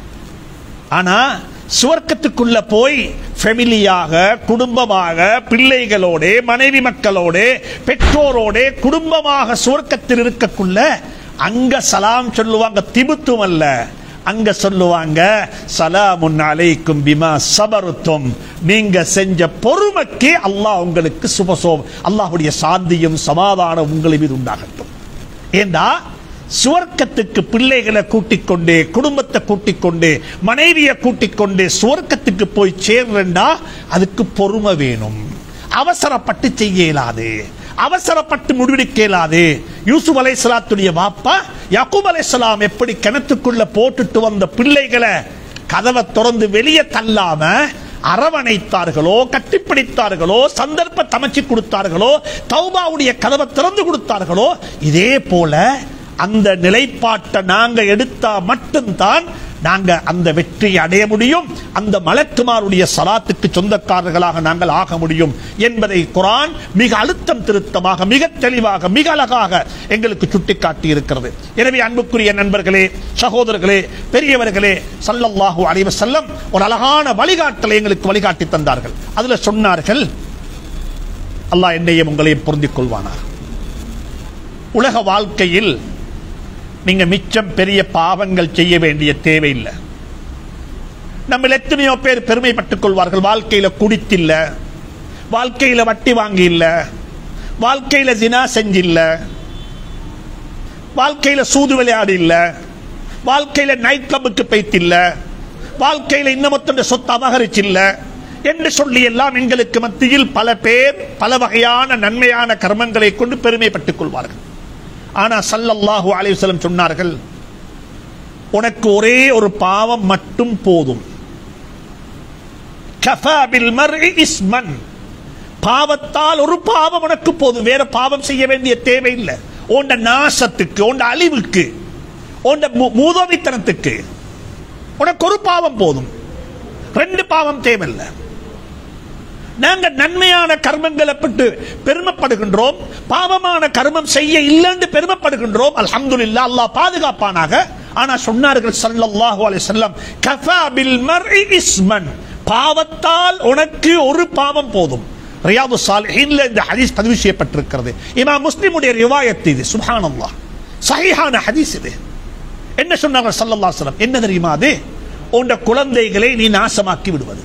B: ஆனா சுவர்க்கத்துக்குள்ள போய் ஃபேமிலியாக, குடும்பமாக, பிள்ளைகளோட, மனைவி மக்களோட, பெற்றோரோட, குடும்பமாக சுவர்க்கத்தில் இருக்கக்குள்ள அங்க சலாம் சொல்லுவாங்க. திபுத்தும் அல்ல, அங்க சொல்லுவாங்க சலாமுன் அலைக்கும் பிமா சபருத்தும், நீங்க செஞ்ச பொறுமைக்கு அல்லாஹ் உங்களுக்கு சுபசோம், அல்லாஹ்வுடைய சாந்தியும் சமாதானம் உங்களை மீது உண்டாகட்டும். ஏண்டா சுவர்க்கத்துக்கு பிள்ளைகளை கூட்டிக் கொண்டு, குடும்பத்தை கூட்டிக் கொண்டு, மனைவியை கூட்டிக் கொண்டு சுவர்க்கத்துக்கு போய் சேர்றா அதுக்கு பொறுமை வேணும். அவசரப்பட்டு செய்ய இயலாது, அவசரப்பட்டு முடிவெடுக்க இயலாது. யூசுப் அலைஹிஸ்ஸலாத்துடைய வாப்பா யாக்கூப் அலைஹிஸ்ஸலாம் எப்படி கிணத்துக்குள்ள போட்டுட்டு வந்த பிள்ளைகளை கதவை திறந்து வெளியே தள்ளாம அரவணைத்தார்களோ, கட்டிப்பிடித்தார்களோ, சந்தர்ப்பத்தை அமைச்சு கொடுத்தார்களோ, தௌபாவுடைய கதவை திறந்து கொடுத்தார்களோ, இதே போல அந்த நிலைப்பாட்டை நாங்க எடுத்தா மட்டும்தான் நாங்க அந்த வெற்றியை அடைய முடியும், அந்த மலக்குமாருடைய சலாத்துக்கு சொந்தக்காரர்களாக நாங்கள் ஆக முடியும் என்பதை குர்ஆன் மிக அழுத்தம் திருத்தமாக, மிக தெளிவாக, மிக அழகாக எங்களுக்கு சுட்டிக்காட்டி இருக்கிறது. எனவே அன்புக்குரிய நண்பர்களே, சகோதரர்களே, பெரியவர்களே, ஸல்லல்லாஹு அலைஹி வஸல்லம் ஒரு அழகான வழிகாட்டலை எங்களுக்கு வழிகாட்டி தந்தார்கள். அதுல சொன்னார்கள், அல்லாஹ் என்னையும் உங்களையும் பொருந்திக் கொள்வானார். உலக வாழ்க்கையில் நீங்க மிச்சம் பெரிய பாவங்கள் செய்ய வேண்டிய தேவையில்லை. நம்ம எத்தனையோ பேர் பெருமைப்பட்டுக் கொள்வார்கள், வாழ்க்கையில குடித்தில்ல, வாழ்க்கையில வட்டி வாங்கி இல்ல, வாழ்க்கையில ஜினா செஞ்சில்ல, வாழ்க்கையில சூது விளையாடி இல்ல, வாழ்க்கையில நைட் கிளப்புக்கு போய்த்தில்ல, வாழ்க்கையில இன்னமொத்த சொத்து அபகரிச்சில்ல என்று சொல்லி எல்லாம் எங்களுக்கு மத்தியில் பல பேர் பல வகையான நன்மையான கர்மங்களை கொண்டு பெருமைப்பட்டுக் கொள்வார்கள். ஆனா ஸல்லல்லாஹு அலைஹி வஸல்லம் சொன்னார்கள், உனக்கு ஒரே ஒரு பாவம் மட்டும் போதும். கஃபா பில் மர்இ இஸ்மன், பாவத்தால் ஒரு பாவம் உனக்கு போதும், வேற பாவம் செய்ய வேண்டிய தேவையில்லை. உன்ட நாசத்துக்கு, உன்ட அழிவுக்கு, உன்ட மூதோவித்தனத்துக்கு உனக்கு ஒரு பாவம் போதும், ரெண்டு பாவம் தேவையில்லை. நாங்க நன்மையான கர்மங்களை பற்றி பெருமைப்படுகின்றோம், பாவமான கர்மம் செய்ய இல்லைன்னு பெருமைப்படுகின்றோம். அல்ஹம்துலில்லாஹ், அல்லாஹ் பாதுகாப்பானாக. ஆனா சொன்னார்கள் ஸல்லல்லாஹு அலைஹி வஸல்லம், கஃபா பில் மர்இ இஸ்மன், பாவத்தால் உனக்கு ஒரு பாவம் போதும். ரியாது ஸாலிஹீன்ல இந்த ஹதீஸ் பதிவு செய்யப்பட்டிருக்கிறது. இமாம் முஸ்லிமுடைய ரிவாயத் இது. சுப்ஹானல்லாஹ், சஹீஹான ஹதீஸ் இது. என்ன சொன்னார்கள் ஸல்லல்லாஹு அலைஹி வஸல்லம்? என்ன தெரியுமா அது? உன்ட குழந்தைகளை நீ நாசமாக்கி விடுவது,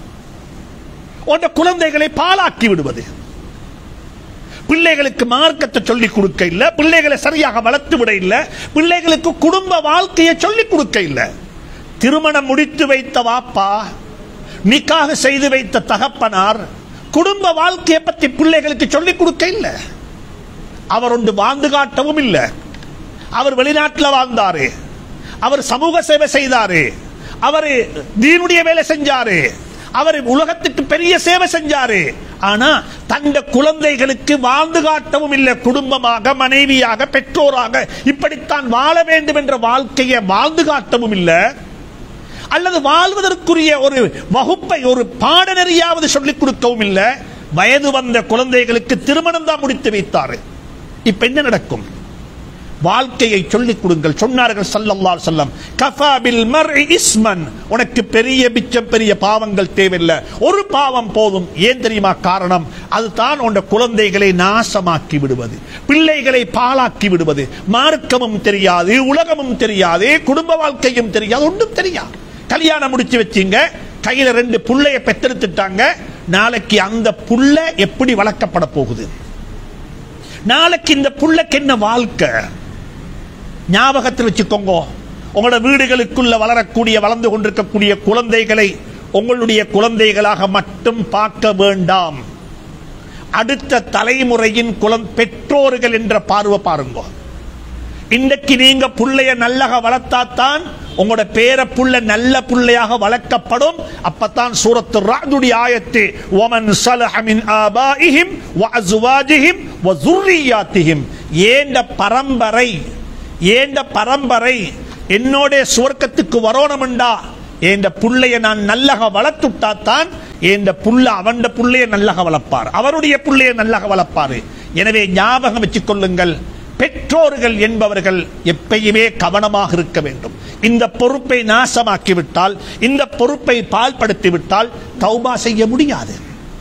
B: உன்ட குழந்தைகளை பாழாக்கி விடுவது, பிள்ளைகளுக்கு மார்க்கத்தை சொல்லிக் கொடுக்க இல்ல, பிள்ளைகளை சரியாக வளர்த்து விட இல்ல, பிள்ளைகளுக்கு குடும்ப வாழ்க்கையை சொல்லிக் கொடுக்க இல்ல. திருமணம் முடித்து வைத்த வாப்பா, நிக்காஹ் செய்து வைத்த தகப்பனார் குடும்ப வாழ்க்கையை பற்றி பிள்ளைகளுக்கு சொல்லிக் கொடுக்க இல்ல. அவர் ஒன்று வாழ்ந்து காட்டவும் இல்ல. அவர் வெளிநாட்டில் வாழ்ந்தாரு, அவர் சமூக சேவை செய்தாரு, அவர் தீனுடைய வேலை செஞ்சாரு, அவர் உலகத்துக்கு பெரிய சேவை செஞ்சாரு. ஆனா தந்த குழந்தைகளுக்கு வாழ்ந்து காட்டவும் இல்லை. குடும்பமாக, மனைவியாக, பெற்றோராக இப்படித்தான் வாழ வேண்டும் என்ற வாழ்க்கையை வாழ்ந்து காட்டவும் இல்லை. அல்லது வாழ்வதற்குரிய ஒரு வகுப்பை, ஒரு பாடநெறியாவது சொல்லிக் கொடுக்கவும் இல்லை. வயது வந்த குழந்தைகளுக்கு திருமணம் தான் முடித்து வைத்தாரு. இப்ப என்ன நடக்கும்? வாழ்க்கையை சொல்லிக் கொடுங்கள். சொன்னார்கள் ஸல்லல்லாஹு அலைஹி வஸல்லம், கஃபா பில் மர்இ இஸ்மன், உனக்கு பெரிய பிச்சம் பெரிய பாவங்கள் தேவையில்லை, ஒரு பாவம் போதும். ஏன் தெரியுமா காரணம்? அதுதான் உன் குழந்தைகளை நாசமாக்கி விடுவது, பிள்ளைகளை பாழாக்கி விடுவது. மார்க்கமும் தெரியாது, உலகமும் தெரியாது, குடும்ப வாழ்க்கையும் தெரியாது, ஒன்றும் தெரியாது. கல்யாணம் முடிச்சு வச்சீங்க, கையில 2 புள்ளைய பெற்றெடுத்துட்டாங்க. நாளைக்கு அந்த புள்ள எப்படி வளர்க்கப்பட போகுது? நாளைக்கு இந்த புள்ளைக்கு என்ன வாழ்க்கை? ஞாபகத்தில் வச்சுக்கோங்க. உங்களோட வீடுகளுக்குள்ள வளரக்கூடிய, வளர்ந்து கொண்டிருக்கக்கூடிய குழந்தைகளை உங்களுடைய குழந்தைகளாக மட்டும் பார்க்க வேண்டாம். அடுத்த தலைமுறையின் பெற்றோர்கள் என்ற பார்வை பாருங்க. இன்றைக்கு நீங்க புள்ளைய நல்லக வளர்த்தாத்தான் உங்களோட பேர புள்ள நல்ல புள்ளையாக வளர்க்கப்படும். அப்பத்தான் சூரத்து ராதுடைய ஆயத்து, வமன் ஸலஹ மின் ஆபாஇஹிம் வ அஸ்வாஜிஹிம் வ ஸுர்ரியாத்திஹிம், ஏண்ட பரம்பரை ஏண்ட பரம்பரை என்னோட சுவர்க்கத்துக்கு வரணும்டா என் புள்ளைய நான் நல்லக வளர்த்துட்டாத்தான் என் புள்ள அவன் புள்ளைய நல்லக வளர்ப்பார், அவருடைய புள்ளைய நல்லக வளர்ப்பாரு. எனவே ஞாபகம் வச்சுக் கொள்ளுங்கள், பெற்றோர்கள் என்பவர்கள் எப்பயுமே கவனமாக இருக்க வேண்டும். இந்த பொறுப்பை நாசமாக்கிவிட்டால், இந்த பொறுப்பை பால்படுத்திவிட்டால் தௌபா செய்ய முடியாது.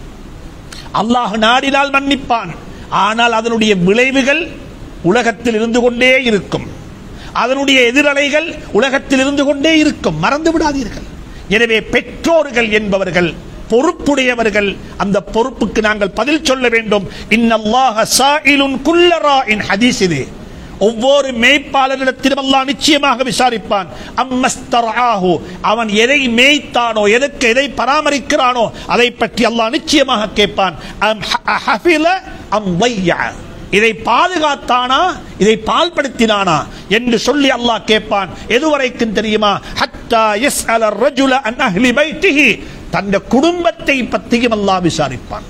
B: அல்லாஹ் நாடினால் மன்னிப்பான், ஆனால் அதனுடைய விளைவுகள் உலகத்தில் இருந்து கொண்டே இருக்கும், அதனுடைய எதிரலைகள் உலகத்தில் இருந்து கொண்டே இருக்கும், மறந்து விடாதீர்கள். எனவே பெற்றோர்கள் என்பவர்கள் பொறுப்புடையவர்கள், அந்த பொறுப்புக்கு நாங்கள் பதில் சொல்ல வேண்டும். இன்னல்லாஹ சாயிலுன் குல்ல ராஇன் ஹதீஸ் இது. ஒவ்வொரு மேய்ப்பாளரிடத்திலும் அல்லாஹ் நிச்சயமாக விசாரிப்பான். அம்மஸ்தர்ஆஹு, அவன் எதை மேய்த்தானோ, எதற்கு எதை பராமரிக்கிறானோ அதை பற்றி அல்லாஹ் நிச்சயமாக கேட்பான். அம் ஹஃபில அம் ضيع, இதை பாதுகாத்தானா, இதை பால்படுத்தினானா என்று சொல்லி அல்லாஹ் கேட்பான். எதுவரைக்கும் தெரியுமா? ஹத்தா யஸ்அல الرجل عن اهل بيته, தன் குடும்பத்தை பற்றியும் அல்லாஹ் விசாரிப்பான்.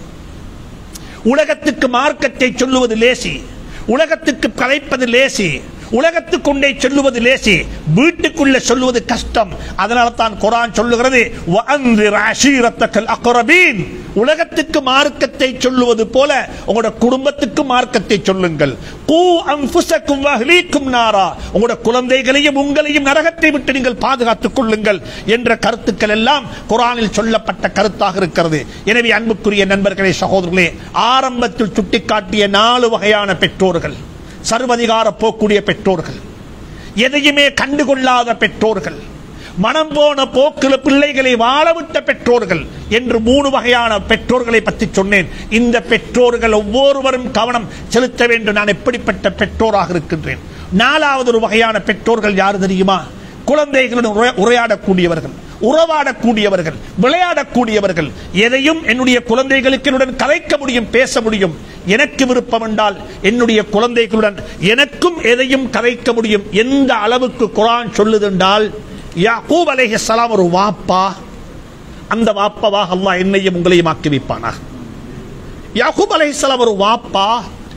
B: உலகத்துக்கு மார்க்கத்தை சொல்லுவது லேசி, உலகத்துக்கு கலைப்பது லேசி, உலகத்துக்குண்டே சொல்லுவது லேசி, வீட்டுக்குள்ள சொல்லுவது கஷ்டம். அதனால தான் குர்ஆன் சொல்லுகிறது, வஅன்திர் அஷீரத்தக்கல் அக்ரபீன், உலகத்துக்கு மார்க்கத்தை சொல்லுவது போல உங்களுடைய குடும்பத்துக்கு மார்க்கத்தை சொல்லுங்கள். கூ அன்ஃபுஸக்கும் வஅஹ்லீக்கும் நாரா, உங்களுடைய குழந்தைகளையும் உங்களையும் நரகத்தை விட்டு நீங்கள் பாதுகாத்துக் கொள்ளுங்கள் என்ற கருத்துக்கள் எல்லாம் குர்ஆனில் சொல்லப்பட்ட கருத்தாக இருக்கிறது. எனவே அன்புக்குரிய நண்பர்களே, சகோதரர்களே, ஆரம்பத்தில் சுட்டிக்காட்டிய 4 வகையான பெற்றோர்கள், சர்வதிகார போக்கூடிய பெற்றோர்கள், எதையுமே கண்டுகொள்ளாத பெற்றோர்கள், மனம் போன போக்கில் பிள்ளைகளை வாழவிட்ட பெற்றோர்கள் என்று 3 வகையான பெற்றோர்களை பற்றி சொன்னேன். இந்த பெற்றோர்கள் ஒவ்வொருவரும் கவனம் செலுத்த வேண்டும். நான் எப்படிப்பட்ட பெற்றோராக இருக்கின்றேன்? 4வது ஒரு வகையான பெற்றோர்கள் யாரு தெரியுமா? குழந்தைகளுடன் உரையாடக்கூடியவர்கள், உறவாடக்கூடியவர்கள், விளையாடக்கூடியவர்கள். எதையும் என்னுடைய குழந்தைகளுக்கு கலைக்க முடியும், பேச முடியும். எனக்கு விருப்பம் என்றால் என்னுடைய குழந்தைகளுடன் எனக்கும் எதையும் கலைக்க முடியும். எந்த அளவுக்கு குர்ஆன் சொல்லுது என்றால், யாக்கூப் அலைஹிஸ்ஸலாம் ஒரு வாப்பா, அந்த வாப்பாவாக அல்லாஹ் என்னையும் உங்களையும் ஆக்கி வைப்பானா. யாக்கூப் அலைஹிஸ்ஸலாம் ஒரு வாப்பா,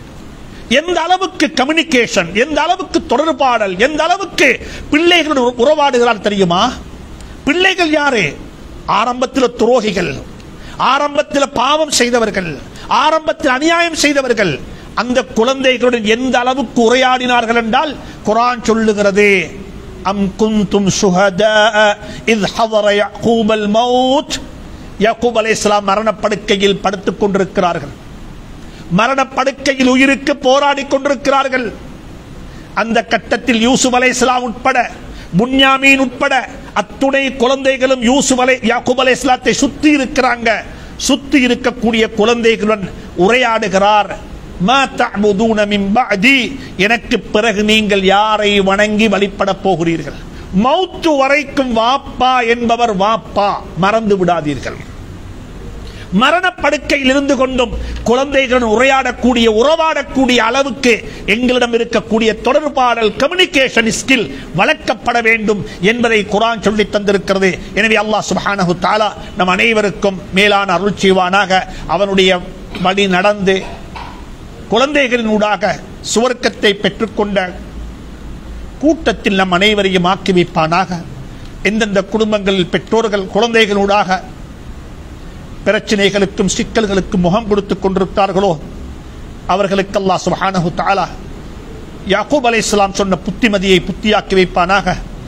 B: எந்த அளவுக்கு கம்யூனிகேஷன், எந்த அளவுக்கு தொடர்பாடல், எந்த அளவுக்கு பிள்ளைகளுடன் உறவாடுகிறார் தெரியுமா? பிள்ளைகள் யாரு? ஆரம்பத்தில் துரோகிகள், ஆரம்பத்தில் பாவம் செய்தவர்கள், ஆரம்பத்தில் அநியாயம் செய்தவர்கள். அந்த குழந்தைகளுடன் எந்த அளவுக்கு உரையாடினார்கள் என்றால் குர்ஆன் சொல்லுகிறது, அம் குந்தும் ஷுஹதா இத் ஹதர யாக்கூபல் மௌத், யாக்கூப் அலைஹிஸ்ஸலாம் மரணப்படுக்கையில் படுத்துக் கொண்டிருக்கிறார்கள், மரணப்படுக்கையில் உயிருக்கு போராடி கொண்டிருக்கிறார்கள். அந்த கட்டத்தில் யூசுப் அலைஹிஸ்ஸலாம் உட்பட, புன்யாமீன் உட்பட அத்துணை குழந்தைகளும் யாக்கூப் அலைஹிஸ்ஸலாத்தை சுத்தி இருக்கிறாங்க. சுத்தி இருக்கக்கூடிய குழந்தைகளுடன் உரையாடுகிறார். மா தஅபுதூன மின் பஅதி, எனக்கு பிறகு நீங்கள் யாரை வணங்கி வழிபட போகிறீர்கள்? மௌத்து வரைக்கும் வாப்பா என்பவர் வாப்பா, மறந்து விடாதீர்கள். மரணப்படுக்கையில் இருந்து கொண்டும் குழந்தைகளுடன் உரையாடக்கூடிய, உறவாடக்கூடிய அளவுக்கு எங்களிடம் இருக்கக்கூடிய தொடர்பாடல், கம்யூனிகேஷன் ஸ்கில் வளர்க்கப்பட வேண்டும் என்பதை குர்ஆன் சொல்லி தந்திருக்கிறது. எனவே அல்லாஹ் சுப்ஹானஹு தஆலா நம் அனைவருக்கும் மேலான அருள் செய்வானாக. அவனுடைய வழி நடந்து குழந்தைகளினூடாக சுவர்க்கத்தை பெற்றுக்கொண்ட கூட்டத்தில் நம் அனைவரையும் ஆக்கி வைப்பானாக. எந்தெந்த குடும்பங்களில் பெற்றோர்கள் குழந்தைகளூடாக பிரச்சனைகளுக்கும் சிக்கல்களுக்கும் முகம் கொடுத்துக் கொண்டிருக்கிறார்களோ அவர்களுக்கு அல்லாஹ் சுப்ஹானஹு தஆலா யாக்கூப் அலைஹிஸ்ஸலாம் சொன்ன புத்திமதியை புத்தியாக்கி வைப்பானாக.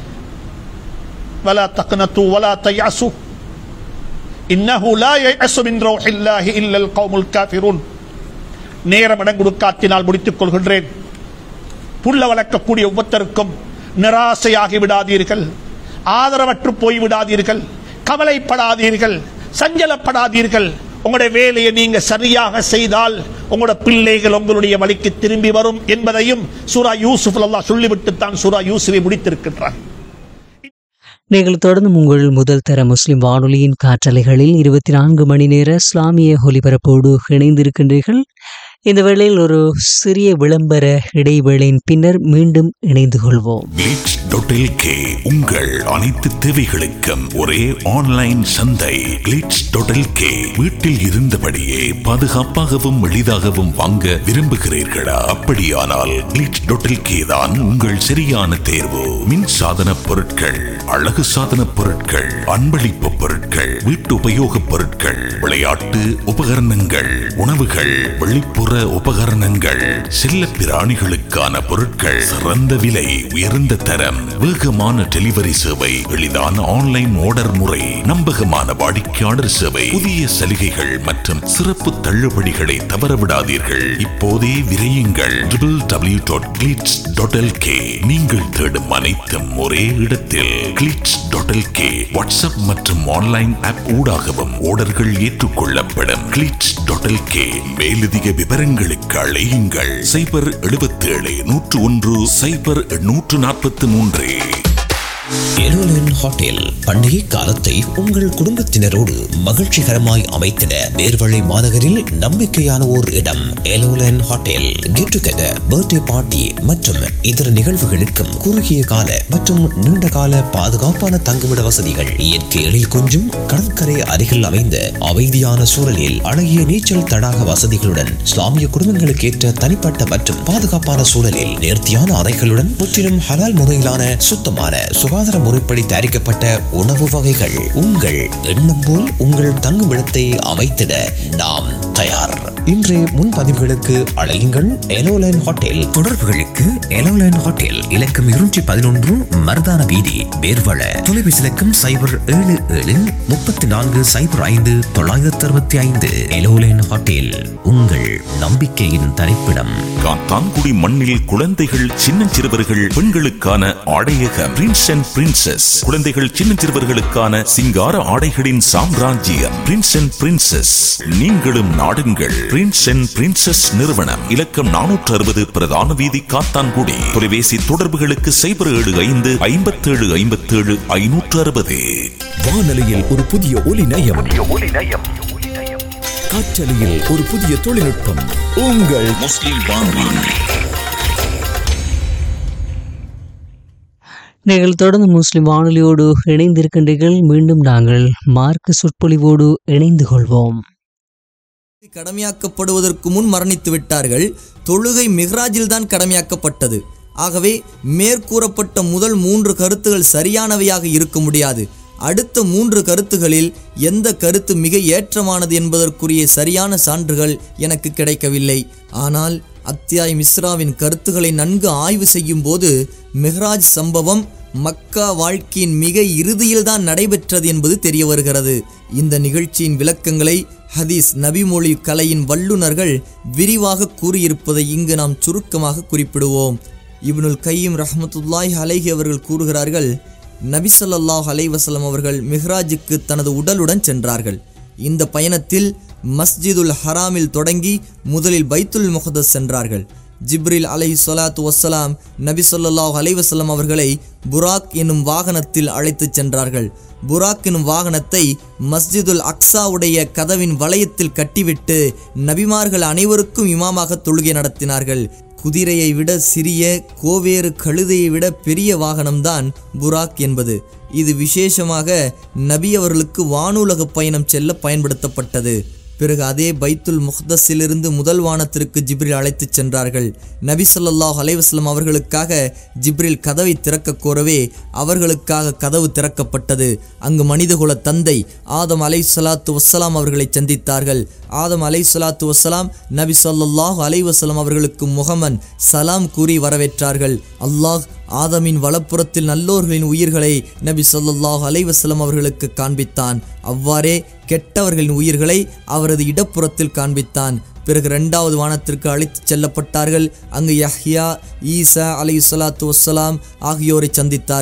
B: வலா தக்னது வலா தயஸு இன்னஹு லா யயஸு மின் ரௌஹில்லாஹி இல்லல் கௌமுல் காஃபிரூன். நேரம் இடம் கொடுக்காத்தினால் முடித்துக் கொள்கின்றேன். புள்ள வளர்க்கக்கூடிய ஒவ்வொருத்தருக்கும் நிராசையாகி விடாதீர்கள், ஆதரவற்று போய்விடாதீர்கள், கவலைப்படாதீர்கள், சஞ்சலப்படாதீர்கள். உங்களுடைய வேலையை நீங்க சரியாக செய்தால் உங்களுடைய பிள்ளைகள் உங்களுடைய வழிக்கு திரும்பி வரும் என்பதையும் சூரா யூசுஃப் அல்லாஹ் சொல்லிவிட்டு தான் சூரா யூசுஃபை முடித்திருக்கின்றார்.
A: நீங்கள் தொடர்ந்து உங்கள் முதல் தர முஸ்லிம் வானொலியின் காற்றலைகளில் 24 மணி நேர இஸ்லாமிய ஒலிபரப்போடு இணைந்திருக்கின்றீர்கள். இந்த வேளையில் ஒரு சிறிய விளம்பர இடைவேளையின் பின்னர் மீண்டும் இணைந்து கொள்வோம்.
C: Glitch.lk உங்கள் அனைத்து தேவைகளுக்கும் ஒரே ஆன்லைன் சந்தை. Glitch.lk வீட்டில் இருந்தபடியே பாதுகாப்பாகவும் எளிதாகவும் வாங்க விரும்புகிறீர்களா? அப்படியானால் Glitch.lk தான் உங்கள் சரியான தேர்வு. மின் சாதன பொருட்கள், அழகு சாதன பொருட்கள், அன்பளிப்பு பொருட்கள், வீட்டு உபயோக பொருட்கள், விளையாட்டு உபகரணங்கள், உணவுகள், வெளிப்புற உபகரணங்கள், செல்ல பிராணிகளுக்கான பொருட்கள், சிறந்த விலை, உயர்ந்த தரம், வேகமான டெலிவரி சேவை, எளிதான ஆன்லைன் ஆர்டர் முறை, நம்பகமான வாடிக்கையாளர் சேவை, புதிய சலுகைகள் மற்றும் சிறப்பு தள்ளுபடிகளை தவறவிடாதீர்கள். இப்போதே விரையுங்கள் www.glitch.lk. நீங்கள் தேடும் அனைத்தும் ஒரே இடத்தில். Glitch.lk வாட்ஸ்அப் மற்றும் ஆன்லைன் ஆப் ஊடாகவும் ஆர்டர்கள் ஏற்றுக்கொள்ளப்படும். Glitch.lk மேலதிக விவரங்களுக்கு அழையுங்கள் 077 101 0143.
D: எலோலன் ஹோட்டல் பண்டிகை காலத்தை உங்கள் குடும்பத்தினரோடு மகிழ்ச்சிகரமாய் அமைத்திட நேர்வழி மாநகரில் நம்பிக்கையான ஓர் இடம். எலோலன் hotel get together, birthday party மற்றும் இதர நிகழ்வுகளுக்கும் குறுகிய கால மற்றும் நீண்ட கால பாதுகாப்பான தங்குமிட வசதிகள், இயற்கை எழில் கொஞ்சம் கடற்கரை அருகில் அமைந்த அமைதியான சூழலில் அழகிய நீச்சல் தடாக வசதிகளுடன், இஸ்லாமிய குடும்பங்களுக்கு ஏற்ற தனிப்பட்ட மற்றும் பாதுகாப்பான சூழலில் நேர்த்தியான அறைகளுடன், முற்றிலும் ஹலால் முறையிலான சுத்தமான சுகாதார முறைப்படி தயாரிக்கப்பட்ட உணவு வகைகள். உங்கள் எண்ணம் போல் உங்கள் தங்குமிடத்தை அமைத்திட நாம் தயார். இன்றைய முன்பதிவுகளுக்கு அழையுங்கள் எலோலைன் ஹோட்டல். தொடர்புகளுக்கு எலோலைன் ஹோட்டல் இலக்கம் 211 மருதான வீதி, பேர்வள. தொலைபேசி இலக்கம் 077 34 05 965. எலோலைன் ஹோட்டல் உங்கள் நம்பிக்கையின் தரிப்பிடம்.
C: காத்தான்குடி மண்ணில் குழந்தைகள், சின்னஞ்சிறுவர்கள், பெண்களுக்கான ஆடையகம் பிரின்ஸ் அண்ட் பிரின்சஸ். குழந்தைகள், சின்னஞ்சிறுவர்களுக்கான சிங்கார ஆடைகளின் சாம்ராஜ்யம் பிரின்ஸ் அண்ட் பிரின்சஸ். நீங்களும் நாடுங்கள் பிரின்ஸ் அண்ட் பிரின்சஸ் நிறுவனம். இலக்கம் 460 பிரதான வீதி, காத்தான்குடி. தொலைபேசி தொடர்புகளுக்கு 075 57 57 560.
E: வானொலியில் ஒரு புதிய ஒலி நயம், காற்றலையில் ஒரு புதிய தொழில்நுட்பம். உங்கள் முஸ்லிம் வானொலி.
A: நீங்கள் தொடர்ந்து முஸ்லிம் வானொலியோடு இணைந்திருக்கின்றீர்கள். மீண்டும் நாங்கள் மார்க்க சொற்பொழிவோடு இணைந்து கொள்வோம்.
F: கடமையாக்கப்படுவதற்கு முன் மரணித்து விட்டார்கள். தொழுகை மிஹ்ராஜில் தான் கடமையாக்கப்பட்டது. ஆகவே மேற்கூறப்பட்ட முதல் 3 கருத்துகள் சரியானவையாக இருக்க முடியாது. அடுத்த 3 கருத்துகளில் எந்த கருத்து மிக ஏற்றமானது என்பதற்குரிய சரியான சான்றுகள் எனக்கு கிடைக்கவில்லை. ஆனால் அத்தியாயம் இஸ்ராவின் கருத்துக்களை நன்கு ஆய்வு செய்யும் போது மிஹ்ராஜ் சம்பவம் மக்கா வாழ்க்கையின் மிக இறுதியில் தான் நடைபெற்றது என்பது தெரிய வருகிறது. இந்த நிகழ்ச்சியின் விளக்கங்களை ஹதீஸ் நபிமொழி கலையின் வல்லுநர்கள் விரிவாக கூறியிருப்பதை இங்கு நாம் சுருக்கமாக குறிப்பிடுவோம். இப்னுல் கையிம் ரஹ்மத்துல்லாஹி அலைஹி அவர்கள் கூறுகிறார்கள், நபி ஸல்லல்லாஹு அலைஹி வஸல்லம் அவர்கள் மிஹ்ராஜுக்கு தனது உடலுடன் சென்றார்கள். இந்த பயணத்தில் மஸ்ஜிதுல் ஹராமில் தொடங்கி முதலில் பைத்துல் முகதஸ் சென்றார்கள். ஜிப்ரில் அலைஹி ஸலாத்து வஸ்ஸலாம் நபி ஸல்லல்லாஹு அலைஹி வஸல்லம் அவர்களை புராக் என்னும் வாகனத்தில் அழைத்துச் சென்றார்கள். புராக் என்னும் வாகனத்தை மஸ்ஜிதுல் அக்ஸாவுடைய கதவின் வளையத்தில் கட்டிவிட்டு நபிமார்கள் அனைவருக்கும் இமாமாக தொழுகை நடத்தினார்கள். குதிரையை விட சிறிய, கோவேறு கழுதையை விட பெரிய வாகனம்தான் புராக் என்பது. இது விசேஷமாக நபி அவர்களுக்கு வானுலக பயணம் செல்ல பயன்படுத்தப்பட்டது. பிறகு அதே பைத்துல் முக்தஸிலிருந்து முதல் வானத்திற்கு ஜிப்ரில் அழைத்துச் சென்றார்கள். நபி ஸல்லல்லாஹு அலைஹி வஸல்லம் அவர்களுக்காக ஜிப்ரில் கதவை திறக்க கோரவே அவர்களுக்காக கதவு திறக்கப்பட்டது. அங்கு மனிதகுல தந்தை ஆதம் அலைஹிஸ்ஸலாத்து வஸ்ஸலாம் அவர்களை சந்தித்தார்கள். ஆதம் அலைஹிஸ்ஸலாத்து வஸ்ஸலாம் நபி ஸல்லல்லாஹு அலைஹி வஸல்லம் அவர்களுக்கு முகமன் சலாம் கூறி வரவேற்றார்கள். அல்லாஹ் ஆதமின் வலப்புறத்தில் நல்லோர்களின் உயிர்களை நபி ஸல்லல்லாஹு அலைஹி வஸல்லம் அவர்களுக்கு காண்பித்தான். அவ்வாறே கெட்டவர்களின் உயிர்களை அவரது இடப்புறத்தில் காண்பித்தான். பிறகு 2வது வானத்திற்கு அழைத்துச் செல்லப்பட்டார்கள். அங்கு யஹ்யா, ஈசா அலைஹிஸ்ஸலாத்து வஸ்ஸலாம் ஆகியோரை சந்தித்தார்கள்.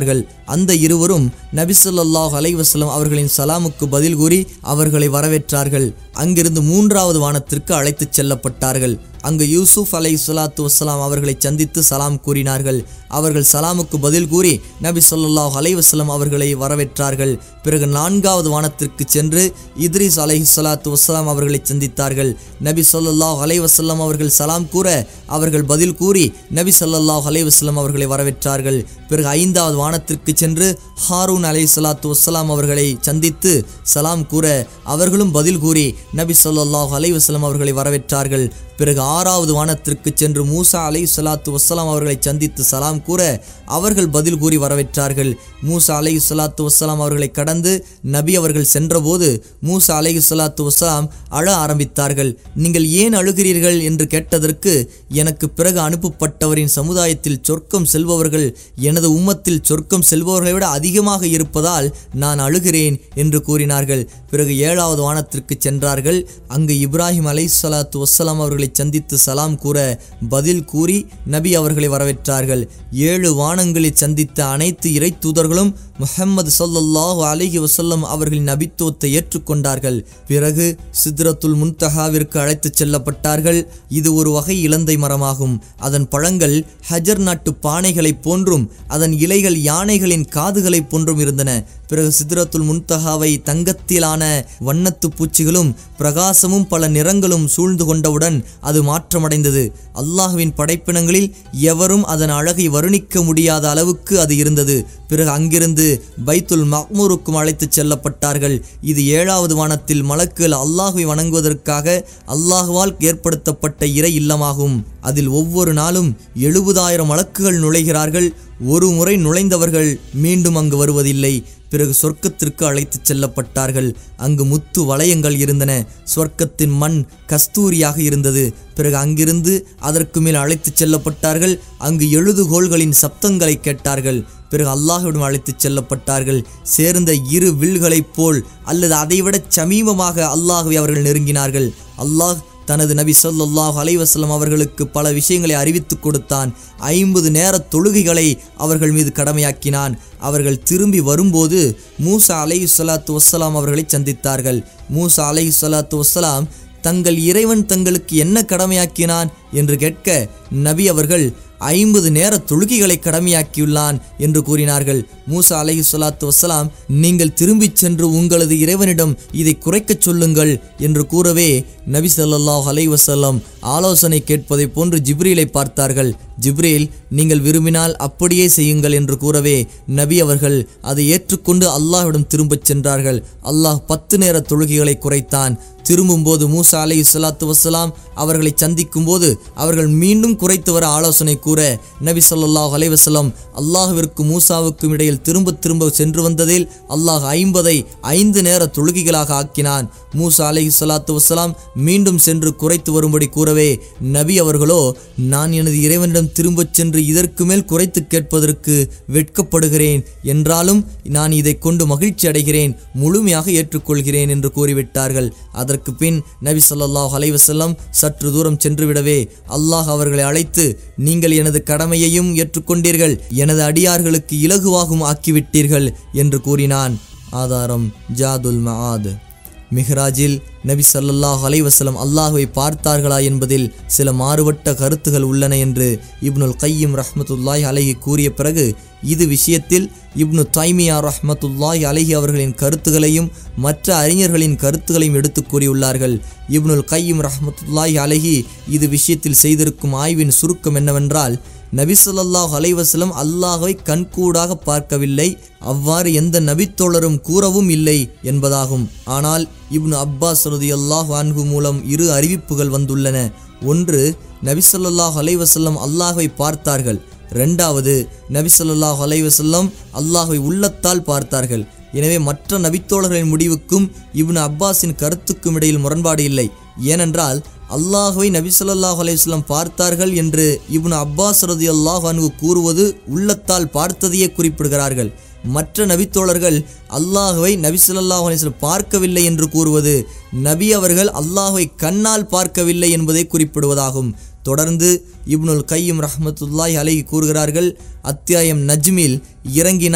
F: அந்த இருவரும் நபி ஸல்லல்லாஹு அலைஹி வஸல்லம் அவர்களின் சலாமுக்கு பதில் கூறி அவர்களை வரவேற்றார்கள். அங்கிருந்து 3வது வானத்திற்கு அழைத்துச் செல்லப்பட்டார்கள். அங்கு யூசுப் அலைஹிஸ்ஸலாத்து வஸ்ஸலாம் அவர்களை சந்தித்து சலாம் கூறினார்கள். அவர்கள் சலாமுக்கு பதில் கூறி நபி ஸல்லல்லாஹு அலைஹி வஸல்லம் அவர்களை வரவேற்றார்கள். பிறகு 4வது வானத்திற்கு சென்று இத்ரீஸ் அலைஹிஸ்ஸலாத்து வஸ்ஸலாம் அவர்களை சந்தித்தார்கள். நபி ஸல்லல்லாஹு அலைஹி வஸல்லம் அவர்கள் சலாம் கூற அவர்கள் பதில் கூறி நபி ஸல்லல்லாஹு அலைஹி வஸல்லம் அவர்களை வரவேற்றார்கள். பிறகு 5வது வானத்திற்கு சென்று ஹாரூன் அலைஹிஸ்ஸலாத்து வஸ்ஸலாம் அவர்களை சந்தித்து சலாம் கூற அவர்களும் பதில் கூறி நபி ஸல்லல்லாஹு அலைஹி வஸல்லம் அவர்களை வரவேற்றார்கள். பிறகு 6வது வானத்திற்கு சென்று மூசா அலைஹிஸ்ஸலாத்து வஸ்ஸலாம் அவர்களை சந்தித்து சலாம் கூற அவர்கள் பதில் கூறி வரவேற்றார்கள். மூசா அலைஹிஸ்ஸலாத்து வஸ்ஸலாம் அவர்களை கடந்து நபி அவர்கள் சென்றபோது மூசா அலைஹிஸ்ஸலாத்து வஸ்ஸலாம் அழ ஆரம்பித்தார்கள். நீங்கள் ஏன் அழுகிறீர்கள் என்று கேட்டதற்கு, எனக்கு பிறகு அனுப்பப்பட்டவரின் சமுதாயத்தில் சொர்க்கம் செல்பவர்கள் எனது உம்மத்தில் சொர்க்கம் செல்பவர்களை விட அதிகமாக இருப்பதால் நான் அழுகிறேன் என்று கூறினார்கள். பிறகு 7வது வானத்திற்கு சென்றார்கள். அங்கு இப்ராஹிம் அலைஹிஸ்ஸலாத்து வஸ்ஸலாம் அவர்களை சந்தித்து சலாம் கூற பதில் கூறி நபி அவர்களை வரவேற்றார்கள். 7 வானங்களில் சந்தித்த அனைத்து இறை தூதர்களும் முஹம்மது ஸல்லல்லாஹு அலைஹி வஸல்லம் அவர்களின் நபித்துவத்தை ஏற்றுக்கொண்டார்கள். பிறகு சித்ரத்துல் முன்தஹாவிற்கு அழைத்துச் செல்லப்பட்டார்கள். இது ஒரு வகை இலந்தை மரமாகும். அதன் பழங்கள் ஹஜர் நாட்டு பானைகளைப் போன்றும் அதன் இலைகள் யானைகளின் காதுகளைப் போன்றும் இருந்தன. பிறகு சித்ரத்துல் முன்தஹாவை தங்கத்திலான வண்ணத்து பூச்சிகளும் பிரகாசமும் பல நிறங்களும் சூழ்ந்து கொண்டவுடன் அது மாற்றமடைந்தது. அல்லாஹ்வின் படைப்பினங்களில் எவரும் அதன் அழகை வர்ணிக்க முடியாத அளவுக்கு அது இருந்தது. பிறகு அங்கிருந்து பைத்துல் மக்மூருக்கும் அழைத்துச் செல்லப்பட்டார்கள். இது 7வது வானத்தில் மலக்குகள் அல்லாஹ்வை வணங்குவதற்காக அல்லாஹ்வால் ஏற்படுத்தப்பட்ட இறை இல்லமாகும். அதில் ஒவ்வொரு நாளும் 70,000 மலக்குகள் நுழைகிறார்கள். ஒரு முறை நுழைந்தவர்கள் மீண்டும் அங்கு வருவதில்லை. பிறகு சொர்க்கத்திற்கு அழைத்துச் செல்லப்பட்டார்கள். அங்கு முத்து வளையங்கள் இருந்தன. சொர்க்கத்தின் மண் கஸ்தூரியாக இருந்தது. பிறகு அங்கிருந்து அதற்கு மேல் அழைத்துச் செல்லப்பட்டார்கள். அங்கு எழுதுகோள்களின் சப்தங்களை கேட்டார்கள். பிறகு அல்லாஹ்விடம் அழைத்துச் செல்லப்பட்டார்கள். சேர்ந்த 2 வில்களைப் போல் அல்லது அதைவிட சமீபமாக அல்லாஹ்வை அவர்கள் நெருங்கினார்கள். அல்லாஹ் தனது நபி ஸல்லல்லாஹு அலைஹி வஸல்லம் அவர்களுக்கு பல விஷயங்களை அறிவித்துக் கொடுத்தான். 50 நேர தொழுகைகளை அவர்கள் மீது கடமையாக்கினான். அவர்கள் திரும்பி வரும்போது மூசா அலைஹிஸ்ஸலாத்து வஸ்ஸலாம் அவர்களை சந்தித்தார்கள். மூசா அலைஹிஸ்ஸலாத்து வஸ்ஸலாம் தங்கள் இறைவன் தங்களுக்கு என்ன கடமையாக்கினான் என்று கேட்க நபி அவர்கள் 50 நேர தொழுகைகளை கடமையாக்கியுள்ளான் என்று கூறினார்கள். மூசா அலைஹிஸ்ஸலாத்து வஸ்ஸலாம், நீங்கள் திரும்பிச் சென்று உங்களது இறைவனிடம் இதை குறைக்கச் சொல்லுங்கள் என்று கூறவே நபி ஸல்லல்லாஹு அலைஹி வஸல்லம் ஆலோசனை கேட்பதை போன்று ஜிப்ரீலை பார்த்தார்கள். ஜிப்ரீல், நீங்கள் விரும்பினால் அப்படியே செய்யுங்கள் என்று கூறவே நபி அவர்கள் அதை ஏற்றுக்கொண்டு அல்லாஹ்விடம் திரும்பச் சென்றார்கள். அல்லாஹ் 10 நேர தொழுகைகளை குறைத்தான். திரும்பும்போது மூசா அலைஹிஸ்ஸலாத்து வஸ்ஸலாம் அவர்களை சந்திக்கும் போது அவர்கள் மீண்டும் குறைத்து வர ஆலோசனை கூற நபி ஸல்லல்லாஹு அலைஹி வஸல்லம் அல்லாஹ்விற்கும் மூசாவுக்கும் இடையில் திரும்ப திரும்ப சென்று வந்ததில் அல்லாஹ் 50ஐ 5 நேர தொழுகைகளாக ஆக்கினான். மூசா அலைஹிஸ்ஸலாத்து வஸ்ஸலாம் மீண்டும் சென்று குறைத்து வரும்படி கூறவே நபி அவர்களோ, நான் எனது இறைவனிடம் திரும்பச் சென்று இதற்கு மேல் குறைத்து கேட்பதற்கு வெட்கப்படுகிறேன், என்றாலும் நான் இதை கொண்டு மகிழ்ச்சி அடைகிறேன், முழுமையாக ஏற்றுக்கொள்கிறேன் என்று கூறிவிட்டார்கள். அதற்கு பின் நபி ஸல்லல்லாஹு அலைஹி வஸல்லம் சற்று தூரம் சென்றுவிடவே அல்லாஹ் அவர்களை அழைத்து, நீங்கள் எனது கடமையையும் ஏற்றுக்கொண்டீர்கள், எனது அடியார்களுக்கு இலகுவாகவும் ஆக்கிவிட்டீர்கள் என்று கூறினான். ஆதாரம் ஜாதுல் மஆத். மிஹ்ராஜில் நபி ஸல்லல்லாஹு அலைஹி வஸல்லம் அல்லாஹ்வை பார்த்தார்களா என்பதில் சில மாறுபட்ட கருத்துகள் உள்ளன என்று இப்னுல் கையிம் ரஹ்மத்துல்லாஹி அலைஹி கூறிய பிறகு இது விஷயத்தில் இப்னு தைமியா ரஹ்மத்துல்லாஹி அலைஹி அவர்களின் கருத்துகளையும் மற்ற அறிஞர்களின் கருத்துகளையும் எடுத்து கூறியுள்ளார்கள். இப்னுல் கையிம் ரஹ்மத்துல்லாஹி அலைஹி இது விஷயத்தில் செய்திருக்கும் ஆய்வின் சுருக்கம் என்னவென்றால், நபி ஸல்லல்லாஹு அலைஹி வஸல்லம் அல்லாஹ்வை கண்கூடாக பார்க்கவில்லை, அவ்வாறு எந்த நபித்தோழரும் கூறவும் இல்லை என்பதாகும். ஆனால் இப்னு அப்பாஸ் ரலியல்லாஹு அன்ஹு மூலம் 2 அறிவிப்புகள் வந்துள்ளன. ஒன்று, நபி ஸல்லல்லாஹு அலைஹி வஸல்லம் அல்லாஹ்வை பார்த்தார்கள். 2வது, நபி ஸல்லல்லாஹு அலைஹி வஸல்லம் அல்லாஹ்வை உள்ளத்தால் பார்த்தார்கள். எனவே மற்ற நபித்தோழர்களின் முடிவுக்கும் இப்னு அப்பாஸின் கருத்துக்கும் இடையில் முரண்பாடு இல்லை. ஏனென்றால் அல்லாஹ்வை நபி ஸல்லல்லாஹு அலைஹி வஸல்லம் பார்த்தார்கள் என்று இப்னு அப்பாஸ் ரலியல்லாஹு அன்ஹு கூறுவது உள்ளத்தால் பார்த்ததையே குறிப்பிடுகிறார்கள். மற்ற நபித்தோழர்கள் அல்லாஹ்வை நபி ஸல்லல்லாஹு அலைஹி வஸல்லம் பார்க்கவில்லை என்று கூறுவது நபி அவர்கள் அல்லாஹ்வை கண்ணால் பார்க்கவில்லை என்பதை குறிப்பிடுவதாகும். தொடர்ந்து இப்னுல் கையிம் ரஹ்மத்துல்லாஹி அலைஹி கூறுகிறார்கள், அத்தியாயம் நஜ்மில் இறங்கினார்,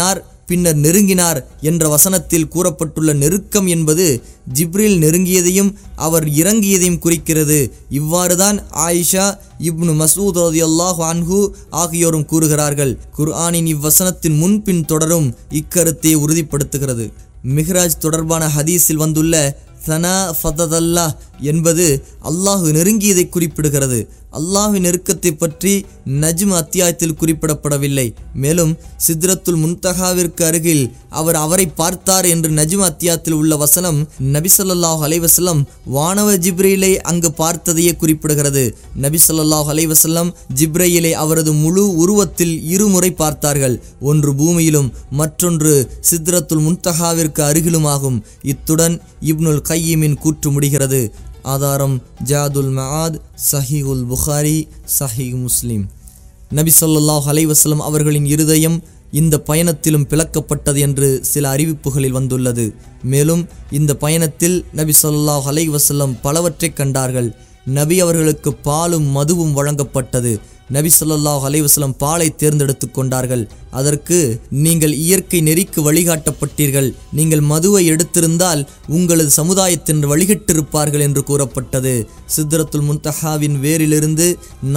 F: பின்னர் நெருங்கினார் என்ற வசனத்தில் கூறப்பட்டுள்ள நெருக்கம் என்பது ஜிப்ரீல் நெருங்கியதையும் அவர் இறங்கியதையும் குறிக்கிறது. இவ்வாறுதான் ஆயிஷா, இப்னு மஸ்ஊத் ரலியல்லாஹு அன்ஹு ஆகியோரும் கூறுகிறார்கள். குர்ஆனின் இவ்வசனத்தின் முன்பின் தொடரும் இக்கருத்தை உறுதிப்படுத்துகிறது. மிஹ்ராஜ் தொடர்பான ஹதீஸில் வந்துள்ள சனா ஃபததல்லாஹ் என்பது அல்லாஹு நெருங்கியதை குறிப்பிடுகிறது. அல்லாஹு நெருக்கத்தை பற்றி நஜ்ம் அத்தியாயத்தில் குறிப்பிடப்படவில்லை. மேலும் சித்ரத்துல் முன்தஹாவிற்கு அருகில் அவர் அவரை பார்த்தார் என்று நஜ்ம் அத்தியாயத்தில் உள்ள வசனம் நபி ஸல்லல்லாஹு அலைஹி வஸல்லம் வானவ ஜிப்ரீலை அங்கு பார்த்ததையே குறிப்பிடுகிறது. நபி ஸல்லல்லாஹு அலைஹி வஸல்லம் ஜிப்ரீலை அவரது முழு உருவத்தில் இருமுறை பார்த்தார்கள். ஒன்று பூமியிலும் மற்றொன்று சித்ரத்துல் முன்தஹாவிற்கு அருகிலுமாகும். இத்துடன் இப்னுல் கையிமின் கூற்று முடிகிறது. ஆதாரம் ஜாதுல் மஆத், சஹீஹுல் புகாரி, சஹீஹ் முஸ்லிம். நபி ஸல்லல்லாஹு அலைஹி வஸல்லம் அவர்களின் இருதயம் இந்த பயணத்திலும் பிளக்கப்பட்டது என்று சில அறிவிப்புகளில் வந்துள்ளது. மேலும் இந்த பயணத்தில் நபி ஸல்லல்லாஹு அலைஹி வஸல்லம் பலவற்றை கண்டார்கள். நபி அவர்களுக்கு பாலும் மதுவும் வழங்கப்பட்டது. நபி ஸல்லல்லாஹு அலைஹி வஸல்லம் பாலை தேர்ந்தெடுத்து கொண்டார்கள். அதற்கு நீங்கள் இயற்கை நெறிக்கு வழிகாட்டப்பட்டீர்கள், நீங்கள் மதுவை எடுத்திருந்தால் உங்களது சமுதாயத்தினர் வழிகட்டிருப்பார்கள் என்று கூறப்பட்டது. சித்ரத்துல் முன்தஹாவின் வேரிலிருந்து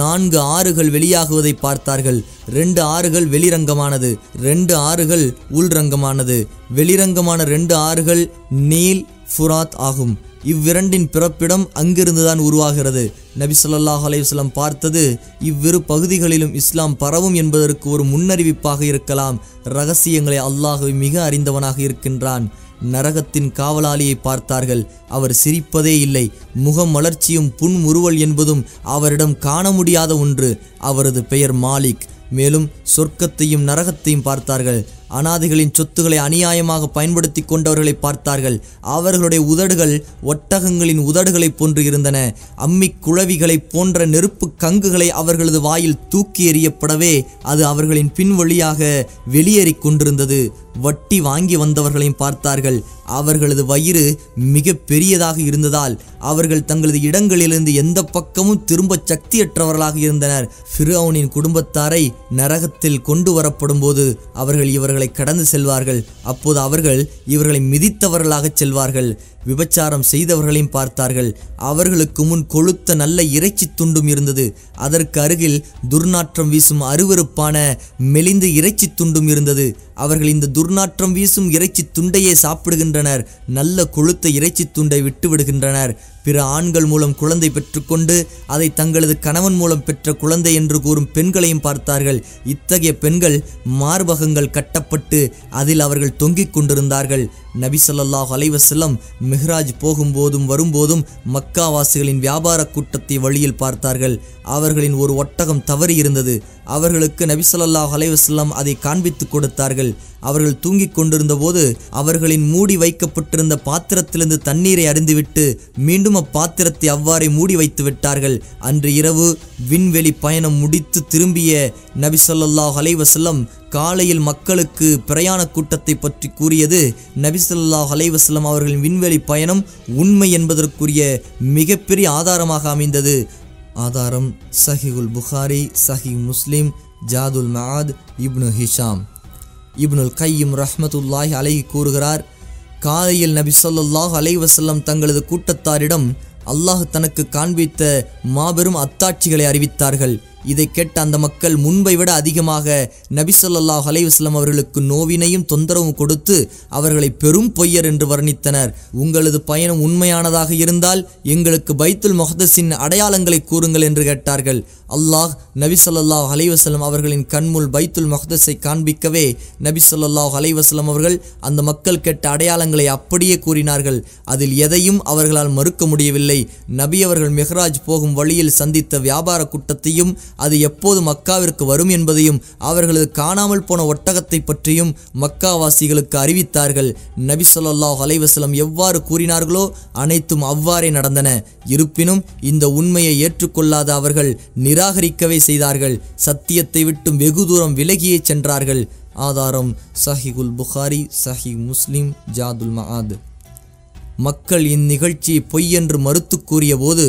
F: 4 ஆறுகள் வெளியாகுவதை பார்த்தார்கள். 2 ஆறுகள் வெளிரங்கமானது, 2 ஆறுகள் உள்ரங்கமானது. வெளிரங்கமான 2 ஆறுகள் நீல், ஃபுராத் ஆகும். இவ்விரண்டின் பிறப்பிடம் அங்கிருந்துதான் உருவாகிறது. நபி ஸல்லல்லாஹு அலைஹி வஸல்லம் பார்த்தது இவ்விரு பகுதிகளிலும் இஸ்லாம் பரவும் என்பதற்கு ஒரு முன்னறிவிப்பாக இருக்கலாம். இரகசியங்களை அல்லாஹ் மிக அறிந்தவனாக இருக்கின்றான். நரகத்தின் காவலாளியை பார்த்தார்கள். அவர் சிரிப்பதே இல்லை. முகம் மலர்ச்சியும் புன்முறுவல் என்பதும் அவரிடம் காண முடியாத ஒன்று. அவரது பெயர் மாலிக். மேலும் சொர்க்கத்தையும் நரகத்தையும் பார்த்தார்கள். அனாதைகளின் சொத்துக்களை அநியாயமாக பயன்படுத்தி கொண்டவர்களை பார்த்தார்கள். அவர்களுடைய உதடுகள் ஒட்டகங்களின் உதடுகளைப் போன்று இருந்தன. அம்மிக் குழவிகளைப் போன்ற நெருப்பு கங்குகளை அவர்களது வாயில் தூக்கி எறியப்படவே அது அவர்களின் பின் வழியாக வெளியேறிக் கொண்டிருந்தது. வட்டி வாங்கி வந்தவர்களையும் பார்த்தார்கள். அவர்களது வயிறு மிக பெரியதாக இருந்ததால் அவர்கள் தங்களது இடங்களிலிருந்து எந்த பக்கமும் திரும்ப சக்தியற்றவர்களாக இருந்தனர். ஃபிரௌனின் குடும்பத்தாரை நரகத்தில் கொண்டு வரப்படும் போது அவர்கள் இவர்களை கடந்து செல்வார்கள். அப்போது அவர்கள் இவர்களை மிதித்தவர்களாக செல்வார்கள். விபச்சாரம் செய்தவர்களையும் பார்த்தார்கள். அவர்களுக்கு முன் கொழுத்த நல்ல இறைச்சி துண்டும் இருந்தது. அதற்கு அருகில் துர்நாற்றம் வீசும் அருவருப்பான மெலிந்த இறைச்சி துண்டும் இருந்தது. அவர்கள் இந்த துர்நாற்றம் வீசும் இறைச்சி துண்டையே சாப்பிடுகின்றனர். நல்ல கொழுத்த இறைச்சி துண்டை விட்டு விடுகின்றனர். பிற ஆண்கள் மூலம் குழந்தை பெற்றுக்கொண்டு அதை தங்களது கணவன் மூலம் பெற்ற குழந்தை என்று கூறும் பெண்களையும் பார்த்தார்கள். இத்தகைய பெண்கள் மார்பகங்கள் கட்டப்பட்டு அதில் அவர்கள் தொங்கிக் கொண்டிருந்தார்கள். நபி ஸல்லல்லாஹு அலைஹி வஸல்லம் மிஹ்ராஜ் போகும்போதும் வரும்போதும் மக்காவாசிகளின் வியாபார கூட்டத்தை வழியில் பார்த்தார்கள். அவர்களின் ஒரு ஒட்டகம் தவறி இருந்தது. அவர்களுக்கு நபி ஸல்லல்லாஹு அலைஹி வஸல்லம் அதை காண்பித்து கொடுத்தார்கள். அவர்கள் தூங்கிக் கொண்டிருந்த போது அவர்களின் மூடி வைக்கப்பட்டிருந்த பாத்திரத்திலிருந்து தண்ணீரை அருந்திவிட்டு மீண்டும் அப்பாத்திரத்தை அவ்வாறே மூடி வைத்து விட்டார்கள். அன்று இரவு விண்வெளி பயணம் முடித்து திரும்பிய நபி ஸல்லல்லாஹு அலைஹி வஸல்லம் காலையில் மக்களுக்கு பிரயாண கூட்டத்தை பற்றி கூறியது நபி ஸல்லல்லாஹு அலைஹி வஸல்லம் அவர்களின் விண்வெளி பயணம் உண்மை என்பதற்குரிய மிகப்பெரிய ஆதாரமாக அமைந்தது. ஆதாரம் சஹீஹுல் புகாரி, சஹீஹ் முஸ்லிம், ஜாதுல் மஆத், இப்னு ஹிஷாம். இப்னுல் கையிம் ரஹ்மத்துல்லாஹி அலைஹி கூறுகிறார், காலையில் நபி ஸல்லல்லாஹு அலைஹி வஸல்லம் தங்களது கூட்டத்தாரிடம் அல்லாஹ் தனக்கு காண்பித்த மாபெரும் அத்தாட்சிகளை அறிவித்தார்கள். இதை கேட்ட அந்த மக்கள் முன்பை விட அதிகமாக நபி ஸல்லல்லாஹு அலைஹி வஸல்லம் அவர்களுக்கு நோவினையும் தொந்தரவும் கொடுத்து அவர்களை பெரும் பொய்யர் என்று வர்ணித்தனர். உங்களது பயணம் உண்மையானதாக இருந்தால் எங்களுக்கு பைத்துல் முக்தஸின் அடையாளங்களை கூறுங்கள் என்று கேட்டார்கள். அல்லாஹ் நபி ஸல்லல்லாஹு அலைஹி வஸல்லம் அவர்களின் கண்முல் பைத்துல் முக்தஸை காண்பிக்கவே நபி ஸல்லல்லாஹு அலைஹி வஸல்லம் அவர்கள் அந்த மக்கள் கேட்ட அடையாளங்களை அப்படியே கூறினார்கள். அதில் எதையும் அவர்களால் மறுக்க முடியவில்லை. நபி அவர்கள் மிஹ்ராஜ் போகும் வழியில் சந்தித்த வியாபார கூட்டத்தையும் அது எப்போது மக்காவிற்கு வரும் என்பதையும் அவர்களது காணாமல் போன ஒட்டகத்தை பற்றியும் மக்காவாசிகளுக்கு அறிவித்தார்கள். நபி ஸல்லல்லாஹு அலைஹி வஸல்லம் எவ்வாறு கூறினார்களோ அனைத்தும் அவ்வாறே நடந்தன. இருப்பினும் இந்த உண்மையை ஏற்றுக்கொள்ளாத அவர்கள் நிராகரிக்கவே செய்தார்கள். சத்தியத்தை விட்டும் வெகு தூரம் விலகியே சென்றார்கள். ஆதாரம் சஹீஹுல் புகாரி, சஹீஹ் முஸ்லிம், ஜாதுல் மஆத். மக்கள் இந்நிகழ்ச்சியை பொய் என்று மறுத்து கூறிய போது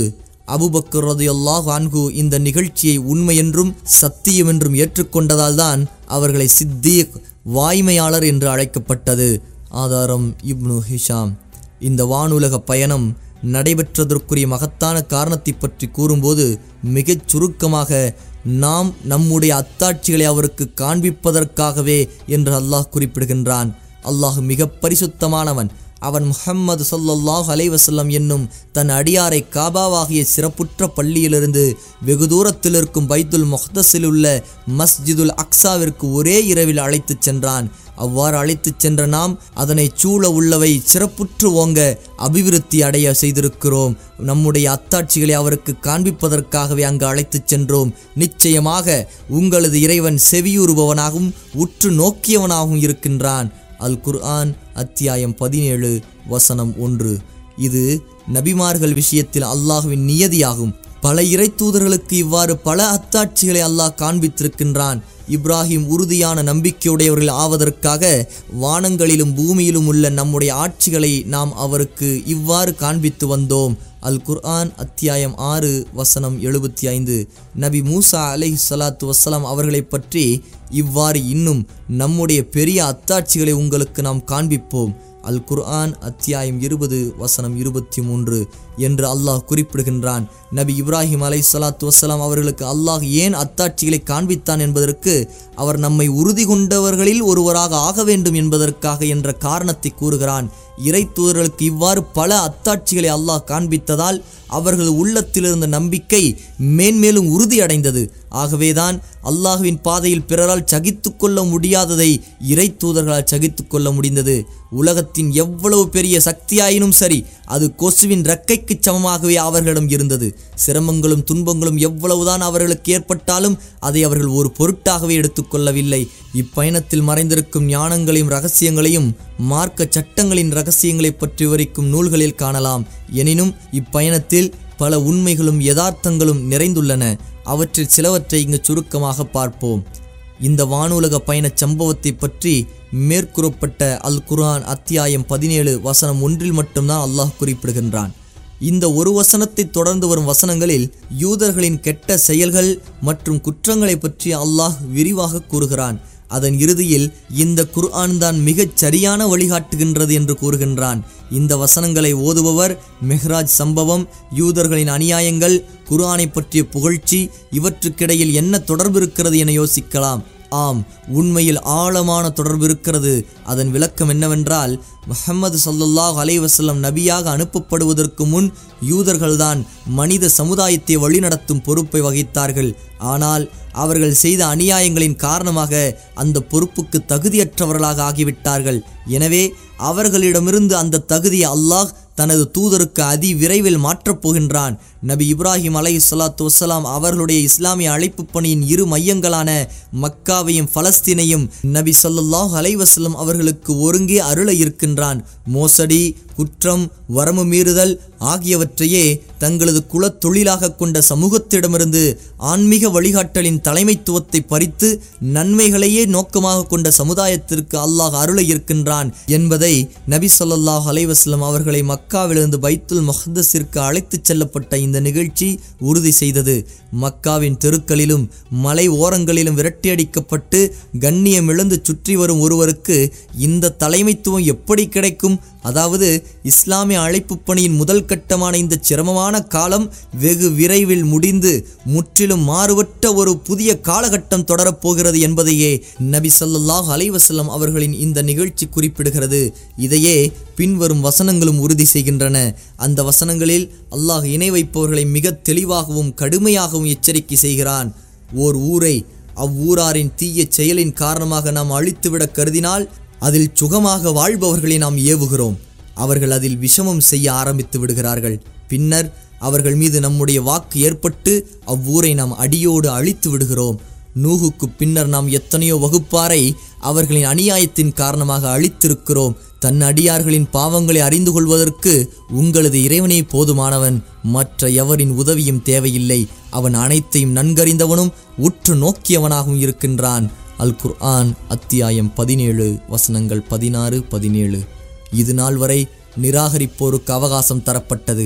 F: அபூபக்கர் ரலியல்லாஹு அன்ஹு இந்த நிகழ்ச்சியை உண்மை என்றும் சத்தியம் என்றும் ஏற்றுக்கொண்டதால் தான் அவர்களை சித்தீக் வாய்மையாளர் என்று அழைக்கப்பட்டது. ஆதாரம் இப்னு ஹிஷாம். இந்த வானுலக பயணம் நடைபெற்றதற்குரிய மகத்தான காரணத்தை பற்றி கூறும்போது மிகச் சுருக்கமாக, நாம் நம்முடைய அத்தாட்சிகளை அவருக்கு காண்பிப்பதற்காகவே என்று அல்லாஹ் குறிப்பிடுகின்றான். அல்லாஹ் மிக பரிசுத்தமானவன். அவன் முஹம்மது ஸல்லல்லாஹு அலைஹி வஸல்லம் என்னும் தன் அடியாரை காபாவாகிய சிறப்புற்ற பள்ளியிலிருந்து வெகு தூரத்தில் இருக்கும் பைத்துல் முக்தஸில் உள்ள மஸ்ஜிதுல் அக்ஸாவிற்கு ஒரே இரவில் அழைத்துச் சென்றான். அவ்வாறு அழைத்துச் சென்ற நாம் அதனை சூழ உள்ளவை சிறப்புற்று ஓங்க அபிவிருத்தி அடைய செய்திருக்கிறோம். நம்முடைய அத்தாட்சிகளை அவருக்கு காண்பிப்பதற்காகவே அங்கு அழைத்துச் சென்றோம். நிச்சயமாக உங்களது இறைவன் செவியுறுபவனாகவும் உற்று நோக்கியவனாகவும் இருக்கின்றான். அல் குர்ஆன் அத்தியாயம் 17 வசனம் 1. இது நபிமார்கள் விஷயத்தில் அல்லாஹ்வின் நியதியாகும். பல இறை தூதர்களுக்கு இவ்வாறு பல அத்தாட்சிகளை அல்லாஹ் காண்பித்திருக்கின்றான். இப்ராஹிம் உறுதியான நம்பிக்கையுடையவர்கள் ஆவதற்காக வானங்களிலும் பூமியிலும் உள்ள நம்முடைய ஆட்சிகளை நாம் அவருக்கு இவ்வாறு காண்பித்து வந்தோம். அல் குர்ஆன் அத்தியாயம் 6 வசனம் 75. நபி மூசா அலைஹிஸ்ஸலாத்து வஸ்ஸலாம் அவர்களை பற்றி இவ்வாறு இன்னும் நம்முடைய பெரிய அத்தாட்சிகளை உங்களுக்கு நாம் காண்பிப்போம். அல் குர்ஆன் அத்தியாயம் 20 வசனம் 23 என்று அல்லாஹ் குறிப்பிடுகின்றான். நபி இப்ராஹிம் அலைஹிஸ்ஸலாத்து வஸ்ஸலாம் அவர்களுக்கு அல்லாஹ் ஏன் அத்தாட்சிகளை காண்பித்தான் என்பதற்கு அவர் நம்மை உறுதி கொண்டவர்களில் ஒருவராக ஆக வேண்டும் என்பதற்காக என்ற காரணத்தை கூறுகிறான். இறை தூதர்களுக்கு இவ்வாறு பல அத்தாட்சிகளை அல்லாஹ் காண்பித்ததால் அவர்கள் உள்ளத்திலிருந்த நம்பிக்கை மேன்மேலும் உறுதியடைந்தது. ஆகவேதான் அல்லாஹ்வின் பாதையில் பிறரால் சகித்து கொள்ள முடியாததை இறை தூதர்களால் சகித்து கொள்ள முடிந்தது. உலகத்தின் எவ்வளவு பெரிய சக்தியாயினும் சரி, அது கொசுவின் இறக்கைக்கு சமமாகவே அவர்களிடம் இருந்தது. சிரமங்களும் துன்பங்களும் எவ்வளவுதான் அவர்களுக்கு ஏற்பட்டாலும் அதை அவர்கள் ஒரு பொருட்டாகவே எடுத்துக்கொள்ளவில்லை. இப்பயணத்தில் மறைந்திருக்கும் ஞானங்களையும் இரகசியங்களையும் மார்க்க சட்டங்களின் இரகசியங்களை பற்றி விவரிக்கும் நூல்களில் காணலாம். எனினும் இப்பயணத்தில் பல உண்மைகளும் யதார்த்தங்களும் நிறைந்துள்ளன. அவற்றில் சிலவற்றை இங்கு சுருக்கமாக பார்ப்போம். இந்த வானுலக பயண சம்பவத்தை பற்றி மேற்கூறப்பட்ட அல் குர்ஆன் அத்தியாயம் 17 வசனம் 1 மட்டும்தான் அல்லாஹ் குறிப்பிடுகின்றான். இந்த ஒரு வசனத்தை தொடர்ந்து வரும் வசனங்களில் யூதர்களின் கெட்ட செயல்கள் மற்றும் குற்றங்களை பற்றி அல்லாஹ் விரிவாக கூறுகிறான். அதன் இறுதியில் இந்த குர்ஆன் தான் மிகச் சரியான வழிகாட்டுகின்றது என்று கூறுகின்றான். இந்த வசனங்களை ஓதுபவர் மெஹ்ராஜ் சம்பவம், யூதர்களின் அநியாயங்கள், குர்ஆனை பற்றிய புகழ்ச்சி இவற்றுக்கிடையில் என்ன தொடர்பு இருக்கிறது என யோசிக்கலாம். ஆம், உண்மையில் ஆழமான தொடர்பு இருக்கிறது. அதன் விளக்கம் என்னவென்றால், முஹம்மது ஸல்லல்லாஹு அலைஹி வஸல்லம் நபியாக அனுப்பப்படுவதற்கு முன் யூதர்கள்தான் மனித சமுதாயத்தை வழிநடத்தும் பொறுப்பை வகித்தார்கள். ஆனால் அவர்கள் செய்த அநியாயங்களின் காரணமாக அந்த பொறுப்புக்கு தகுதியற்றவர்களாக ஆகிவிட்டார்கள். எனவே அவர்களிடமிருந்து அந்த தகுதியை அல்லாஹ் தனது தூதருக்கு அதி விரைவில் மாற்றப் போகின்றான். நபி இப்ராஹிம் அலைஹிஸ்ஸலாத்து வஸ்ஸலாம் அவர்களுடைய இஸ்லாமிய அழைப்பு பணியின் இரு மையங்களான மக்காவையும் பலஸ்தீனையும் நபி ஸல்லல்லாஹு அலைஹி வஸல்லம் அவர்களுக்கு ஒருங்கே அருள இருக்கின்றான். மோசடி, குற்றம், வரம்பு மீறுதல் ஆகியவற்றையே தங்களது குலத் தொழிலாக கொண்ட சமூகத்திடமிருந்து ஆன்மீக வழிகாட்டலின் தலைமைத்துவத்தை பறித்து நன்மைகளையே நோக்கமாக கொண்ட சமுதாயத்திற்கு அல்லாஹ் அருள இருக்கின்றான் என்பதை நபி ஸல்லல்லாஹு அலைஹி வஸல்லம் அவர்களை மக்காவிலிருந்து பைத்துல் முக்தஸிற்கு அழைத்துச் செல்லப்பட்ட இந்த நிகழ்ச்சி உறுதி செய்தது. மக்காவின் தெருக்களிலும் மலை ஓரங்களிலும் விரட்டியடிக்கப்பட்டு கண்ணியமிழந்து சுற்றி வரும் ஒருவருக்கு இந்த தலைமைத்துவம் எப்படி கிடைக்கும்? அதாவது இஸ்லாமிய அழைப்பு பணியின் முதல் கட்டமான இந்த சிரமமான காலம் வெகு விரைவில் முடிந்து முற்றிலும் மாறுபட்ட ஒரு புதிய காலகட்டம் தொடரப்போகிறது என்பதையே நபி ஸல்லல்லாஹு அலைஹி வஸல்லம் அவர்களின் இந்த நிகழ்ச்சி குறிப்பிடுகிறது. இதையே பின்வரும் வசனங்களும் உறுதி செய்கின்றன. அந்த வசனங்களில் அல்லாஹ் இணை வைப்பவர்களை மிக தெளிவாகவும் கடுமையாகவும் எச்சரிக்கை செய்கிறான். ஓர் ஊரை அவ்வூராரின் தீய செயலின் காரணமாக நாம் அழித்துவிட கருதினால் அதில் சுகமாக வாழ்பவர்களை நாம் ஏவுகிறோம். அவர்கள் அதில் விஷமம் செய்ய ஆரம்பித்து விடுகிறார்கள். பின்னர் அவர்கள் மீது நம்முடைய வாக்கு ஏற்பட்டு அவ்வூரை நாம் அடியோடு அழித்து விடுகிறோம். நூகுக்கு பின்னர் நாம் எத்தனையோ வகுப்பாரை அவர்களின் அநியாயத்தின் காரணமாக அழித்திருக்கிறோம். தன் அடியார்களின் பாவங்களை அறிந்து கொள்வதற்கு உங்களது இறைவனே போதுமானவன், மற்ற எவரின் உதவியும் தேவையில்லை. அவன் அனைத்தையும் நன்கறிந்தவனும் உற்று நோக்கியவனாகவும் இருக்கின்றான். அல் குர்ஆன் அத்தியாயம் 17 வசனங்கள் 16-17. இது நாள் வரை நிராகரிப்போருக்கு அவகாசம் தரப்பட்டது.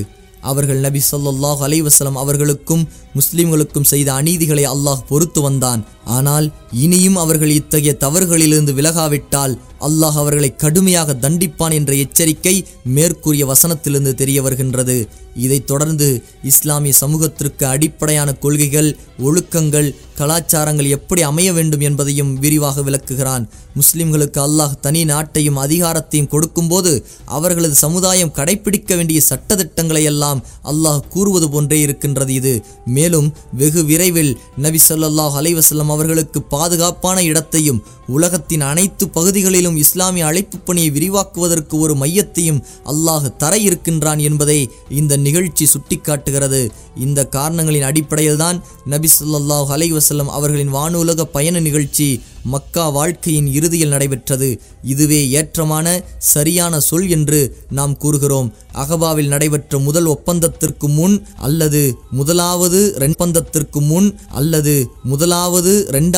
F: அவர்கள் நபி ஸல்லல்லாஹு அலைஹி வஸல்லம் அவர்களுக்கும் முஸ்லிம்களுக்கும் செய்த அநீதிகளை அல்லாஹ் பொறுத்து வந்தான். ஆனால் இனியும் அவர்கள் இத்தகைய தவறுகளிலிருந்து விலகாவிட்டால் அல்லாஹ் அவர்களை கடுமையாக தண்டிப்பான் என்ற எச்சரிக்கை மேற்கூறிய வசனத்திலிருந்து தெரிய வருகின்றது. இதைத் தொடர்ந்து இஸ்லாமிய சமூகத்திற்கு அடிப்படையான கொள்கைகள், ஒழுக்கங்கள், கலாச்சாரங்கள் எப்படி அமைய வேண்டும் என்பதையும் விரிவாக விளக்குகிறான். முஸ்லிம்களுக்கு அல்லாஹ் தனி நாட்டையும் அதிகாரத்தையும் கொடுக்கும்போது அவர்களது சமுதாயம் கடைபிடிக்க வேண்டிய சட்டதிட்டங்களை எல்லாம் அல்லாஹ் கூறுவது போன்றே இருக்கின்றது இது. மேலும் வெகு விரைவில் நபி ஸல்லல்லாஹு அலைஹி வஸல்லம் அவர்களுக்கு பாதுகாப்பான இடத்தையும் உலகத்தின் அனைத்து பகுதிகளிலும் இஸ்லாமிய அழைப்பு பணியை விரிவாக்குவதற்கு ஒரு மையத்தையும் அல்லாஹ் தர இருக்கின்றான் என்பதை இந்த நிகழ்ச்சி சுட்டிக்காட்டுகிறது. இந்த காரணங்களின் அடிப்படையில்தான் நபி ஸல்லல்லாஹு அலைஹி வஸல்லம் அவர்களின் வானுலக பயண நிகழ்ச்சி மக்கா வாழ்க்கையின் இறுதியில் நடைபெற்றது. இதுவே ஏற்றமான சரியான சொல் என்று நாம் கூறுகிறோம். அகபாவில் நடைபெற்ற முதல் ஒப்பந்தத்திற்கு முன் அல்லது முதலாவது ஒப்பந்தத்திற்கு முன் அல்லது முதலாவது